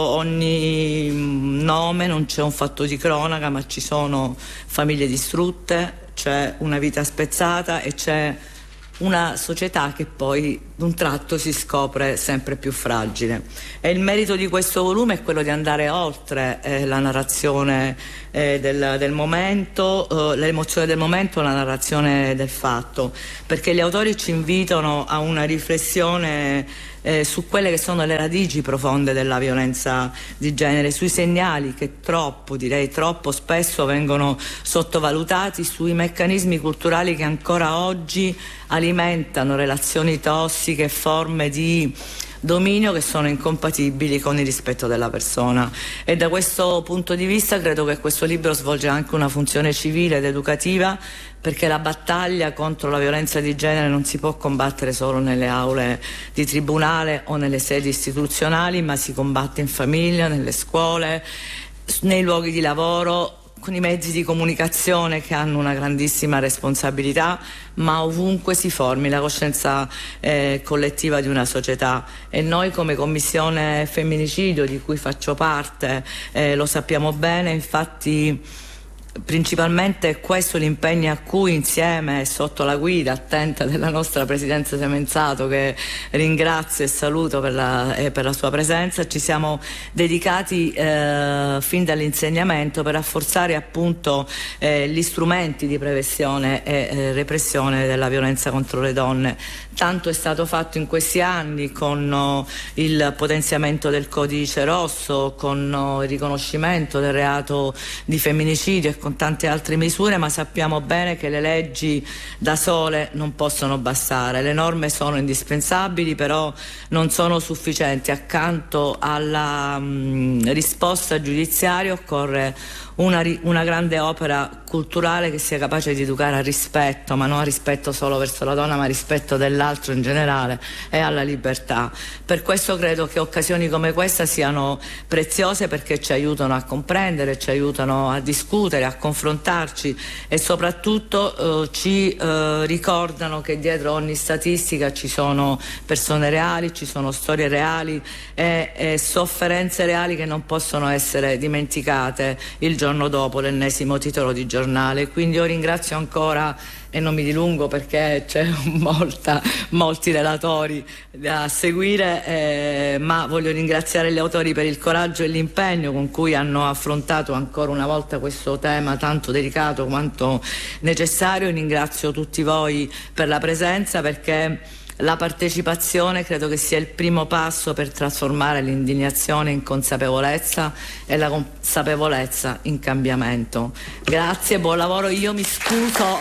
ogni nome non c'è un fatto di cronaca, ma ci sono famiglie distrutte, c'è una vita spezzata e c'è una società che poi d'un tratto si scopre sempre più fragile. E il merito di questo volume è quello di andare oltre eh, la narrazione eh, del, del momento, eh, l'emozione del momento, la narrazione del fatto, perché gli autori ci invitano a una riflessione eh, su quelle che sono le radici profonde della violenza di genere, sui segnali che troppo, direi troppo spesso vengono sottovalutati, sui meccanismi culturali che ancora oggi alimentano relazioni tossiche e forme di dominio che sono incompatibili con il rispetto della persona. E da questo punto di vista credo che questo libro svolge anche una funzione civile ed educativa, perché la battaglia contro la violenza di genere non si può combattere solo nelle aule di tribunale o nelle sedi istituzionali, ma si combatte in famiglia, nelle scuole, nei luoghi di lavoro, con i mezzi di comunicazione che hanno una grandissima responsabilità, ma ovunque si formi la coscienza eh, collettiva di una società. E noi come Commissione Femminicidio, di cui faccio parte, eh, lo sappiamo bene. Infatti principalmente è questo l'impegno a cui, insieme e sotto la guida attenta della nostra Presidenza Semenzato, che ringrazio e saluto per la, eh, per la sua presenza, ci siamo dedicati eh, fin dall'insegnamento per rafforzare appunto eh, gli strumenti di prevenzione e eh, repressione della violenza contro le donne. Tanto è stato fatto in questi anni con oh, il potenziamento del codice rosso, con oh, il riconoscimento del reato di femminicidio e con tante altre misure, ma sappiamo bene che le leggi da sole non possono bastare. Le norme sono indispensabili, però non sono sufficienti. Accanto alla mh, risposta giudiziaria occorre una, una grande opera culturale che sia capace di educare al rispetto, ma non al rispetto solo verso la donna, ma al rispetto dell'altro in generale e alla libertà. Per questo credo che occasioni come questa siano preziose, perché ci aiutano a comprendere, ci aiutano a discutere, a confrontarci e soprattutto eh, ci eh, ricordano che dietro ogni statistica ci sono persone reali, ci sono storie reali e, e sofferenze reali che non possono essere dimenticate il giorno dopo l'ennesimo titolo di giornale. Quindi io ringrazio ancora, e non mi dilungo perché c'è molta, molti relatori da seguire, eh, ma voglio ringraziare gli autori per il coraggio e l'impegno con cui hanno affrontato ancora una volta questo tema tanto delicato quanto necessario. Ringrazio tutti voi per la presenza, perché la partecipazione credo che sia il primo passo per trasformare l'indignazione in consapevolezza e la consapevolezza in cambiamento. Grazie, buon lavoro. Io mi scuso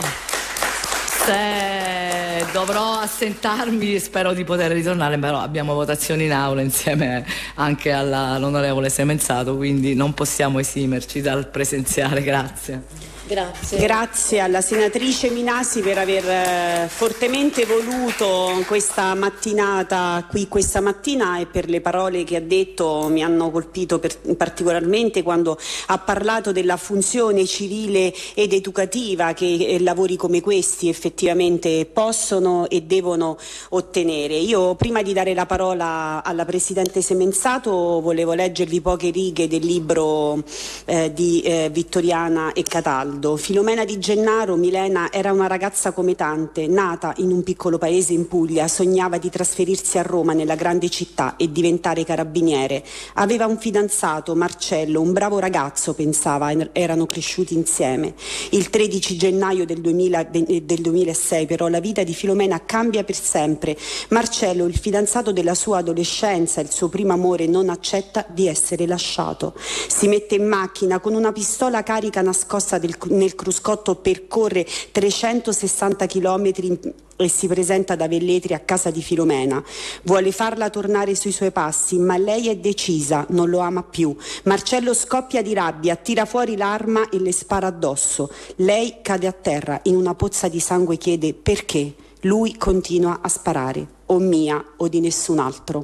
se dovrò assentarmi, spero di poter ritornare, però abbiamo votazioni in aula insieme anche all'onorevole Semenzato, quindi non possiamo esimerci dal presenziale. Grazie. Grazie. Grazie alla senatrice Minasi per aver eh, fortemente voluto questa mattinata qui questa mattina, e per le parole che ha detto mi hanno colpito per, particolarmente quando ha parlato della funzione civile ed educativa che eh, lavori come questi effettivamente possono e devono ottenere. Io, prima di dare la parola alla Presidente Semenzato, volevo leggervi poche righe del libro eh, di eh, Vittoriana e Cataldo. Cataldo. Filomena Di Gennaro, Milena, era una ragazza come tante, nata in un piccolo paese in Puglia, sognava di trasferirsi a Roma, nella grande città, e diventare carabiniere. Aveva un fidanzato, Marcello, un bravo ragazzo, pensava, erano cresciuti insieme. Il tredici gennaio del, duemila, del duemilasei però la vita di Filomena cambia per sempre. Marcello, il fidanzato della sua adolescenza, il suo primo amore, non accetta di essere lasciato. Si mette in macchina con una pistola carica nascosta del, nel cruscotto, percorre trecentosessanta chilometri e si presenta da Velletri a casa di Filomena. Vuole farla tornare sui suoi passi, ma lei è decisa, non lo ama più. Marcello scoppia di rabbia, tira fuori l'arma e le spara addosso. Lei cade a terra in una pozza di sangue, chiede perché. Lui continua a sparare, o mia o di nessun altro.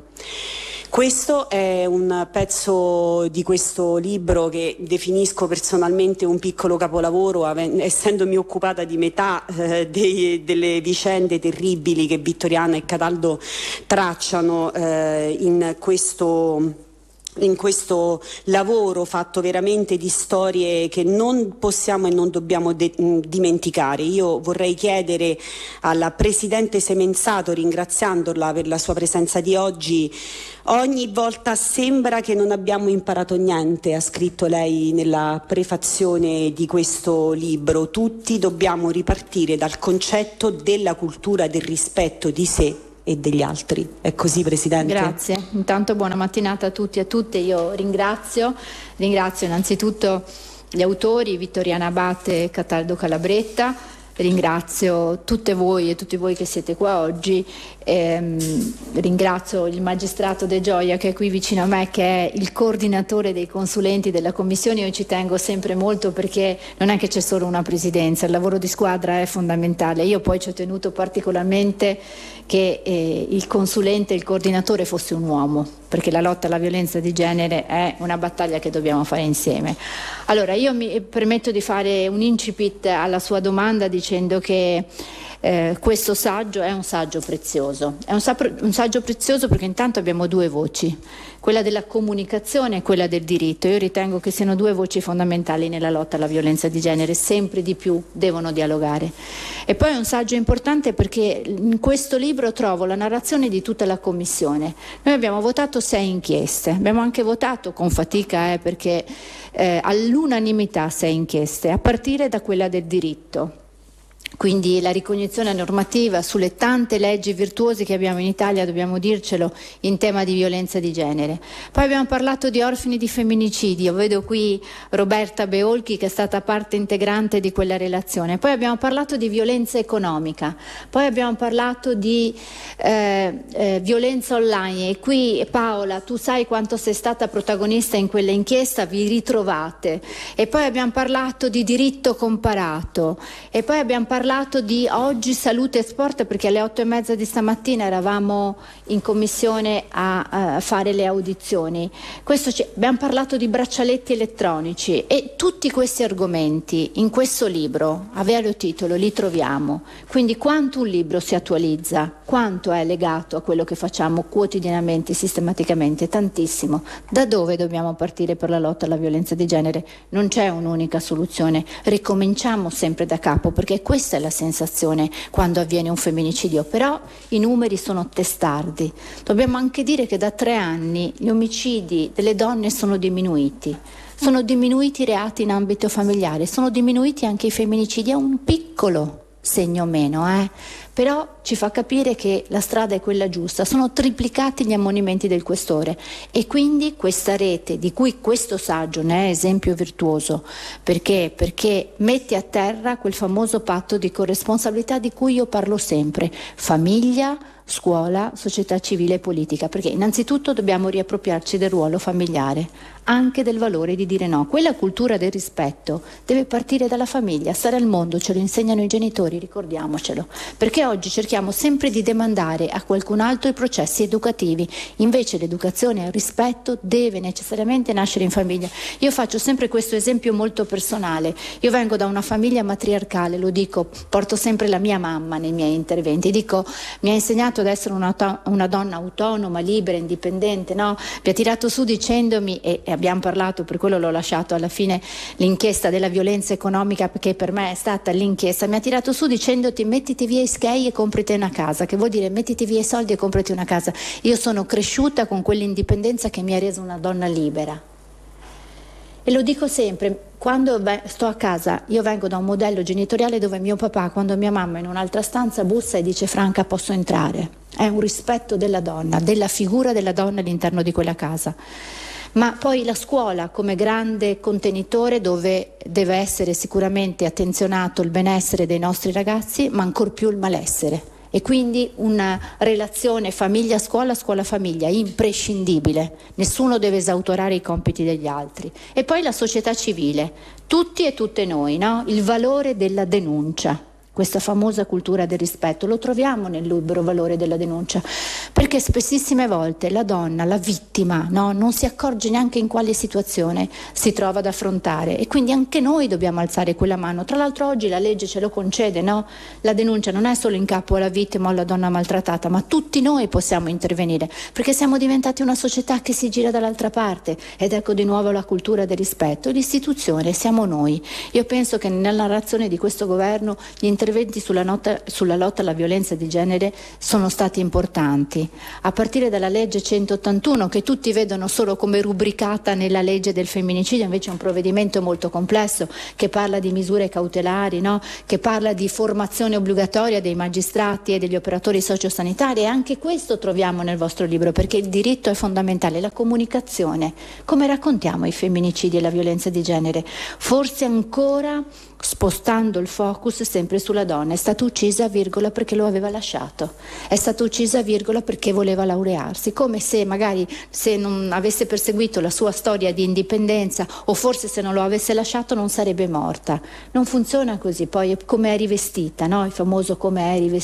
Questo è un pezzo di questo libro che definisco personalmente un piccolo capolavoro, essendomi occupata di metà eh, dei, delle vicende terribili che Vittoriana e Cataldo tracciano eh, in questo in questo lavoro fatto veramente di storie che non possiamo e non dobbiamo de- dimenticare. Io vorrei chiedere alla Presidente Semenzato, ringraziandola per la sua presenza di oggi: ogni volta sembra che non abbiamo imparato niente, ha scritto lei nella prefazione di questo libro. Tutti dobbiamo ripartire dal concetto della cultura del rispetto di sé e degli altri. È così, Presidente? Grazie. Intanto buona mattinata a tutti e a tutte. Io ringrazio, ringrazio innanzitutto gli autori, Vittoriana Abate e Cataldo Calabretta. Ringrazio tutte voi e tutti voi che siete qua oggi, ehm, ringrazio il magistrato De Gioia che è qui vicino a me, che è il coordinatore dei consulenti della Commissione. Io ci tengo sempre molto perché non è che c'è solo una presidenza, il lavoro di squadra è fondamentale. Io poi ci ho tenuto particolarmente che eh, il consulente, il coordinatore fosse un uomo, perché la lotta alla violenza di genere è una battaglia che dobbiamo fare insieme. Allora, io mi permetto di fare un incipit alla sua domanda dicendo che eh, questo saggio è un saggio prezioso. È un, sapro, un saggio prezioso perché intanto abbiamo due voci, quella della comunicazione e quella del diritto. Io ritengo che siano due voci fondamentali nella lotta alla violenza di genere, sempre di più devono dialogare. E poi è un saggio importante perché in questo libro trovo la narrazione di tutta la Commissione. Noi abbiamo votato sei inchieste, abbiamo anche votato con fatica eh, perché eh, all'unanimità sei inchieste, a partire da quella del diritto. Quindi la ricognizione normativa sulle tante leggi virtuose che abbiamo in Italia, dobbiamo dircelo, in tema di violenza di genere. Poi abbiamo parlato di orfani di femminicidio, vedo qui Roberta Beolchi che è stata parte integrante di quella relazione. Poi abbiamo parlato di violenza economica, poi abbiamo parlato di eh, eh, violenza online, e qui Paola, tu sai quanto sei stata protagonista in quella inchiesta, vi ritrovate. E poi abbiamo parlato di diritto comparato, e poi abbiamo parlato parlato di oggi salute e sport perché alle otto e mezza di stamattina eravamo in commissione a, a fare le audizioni. Questo c- abbiamo parlato di braccialetti elettronici e tutti questi argomenti in questo libro, a vero titolo, li troviamo. Quindi quanto un libro si attualizza, quanto è legato a quello che facciamo quotidianamente, sistematicamente, tantissimo. Da dove dobbiamo partire per la lotta alla violenza di genere? Non c'è un'unica soluzione, ricominciamo sempre da capo perché questa è la sensazione quando avviene un femminicidio, però i numeri sono testardi. Dobbiamo anche dire che da tre anni gli omicidi delle donne sono diminuiti, sono diminuiti i reati in ambito familiare, sono diminuiti anche i femminicidi, è un piccolo segno meno, eh? Però ci fa capire che la strada è quella giusta. Sono triplicati gli ammonimenti del questore e quindi questa rete, di cui questo saggio ne è esempio virtuoso, perché? Perché mette a terra quel famoso patto di corresponsabilità di cui io parlo sempre: famiglia, scuola, società civile e politica, perché innanzitutto dobbiamo riappropriarci del ruolo familiare, anche del valore di dire no. Quella cultura del rispetto deve partire dalla famiglia, stare al mondo, ce lo insegnano i genitori, ricordiamocelo, perché oggi cerchiamo sempre di demandare a qualcun altro i processi educativi. Invece l'educazione al rispetto deve necessariamente nascere in famiglia. Io faccio sempre questo esempio molto personale. Io vengo da una famiglia matriarcale, lo dico, porto sempre la mia mamma nei miei interventi, dico, mi ha insegnato ad essere una, una donna autonoma, libera, indipendente, no? Mi ha tirato su dicendomi, e, e abbiamo parlato, per quello l'ho lasciato alla fine l'inchiesta della violenza economica, perché per me è stata l'inchiesta, mi ha tirato su dicendoti mettiti via i schei e comprati una casa, che vuol dire mettiti via i soldi e comprati una casa. Io sono cresciuta con quell'indipendenza che mi ha reso una donna libera. E lo dico sempre, quando sto a casa, io vengo da un modello genitoriale dove mio papà, quando mia mamma è in un'altra stanza, bussa e dice Franca, posso entrare? È un rispetto della donna, della figura della donna all'interno di quella casa. Ma poi la scuola come grande contenitore, dove deve essere sicuramente attenzionato il benessere dei nostri ragazzi, ma ancor più il malessere. E quindi una relazione famiglia-scuola, scuola-famiglia imprescindibile, nessuno deve esautorare i compiti degli altri. E poi la società civile, tutti e tutte noi, no? Il valore della denuncia, questa famosa cultura del rispetto, lo troviamo nel libro Valore della denuncia, perché spessissime volte la donna, la vittima, no, non si accorge neanche in quale situazione si trova ad affrontare, e quindi anche noi dobbiamo alzare quella mano. Tra l'altro oggi la legge ce lo concede, no? La denuncia non è solo in capo alla vittima o alla donna maltrattata, ma tutti noi possiamo intervenire, perché siamo diventati una società che si gira dall'altra parte, ed ecco di nuovo la cultura del rispetto. L'istituzione siamo noi. Io penso che nella narrazione di questo governo gli interventi sulla, nota, sulla lotta alla violenza di genere sono stati importanti, a partire dalla legge centottantuno, che tutti vedono solo come rubricata nella legge del femminicidio, invece è un provvedimento molto complesso che parla di misure cautelari, no? Che parla di formazione obbligatoria dei magistrati e degli operatori sociosanitari, e anche questo troviamo nel vostro libro, perché il diritto è fondamentale, la comunicazione. Come raccontiamo i femminicidi e la violenza di genere? Forse ancora spostando il focus sempre sulla donna. È stata uccisa, virgola, perché lo aveva lasciato. È stata uccisa, virgola, perché voleva laurearsi. Come se magari se non avesse perseguito la sua storia di indipendenza, o forse se non lo avesse lasciato, non sarebbe morta. Non funziona così. Poi come è rivestita, no? Il famoso come è rivestita.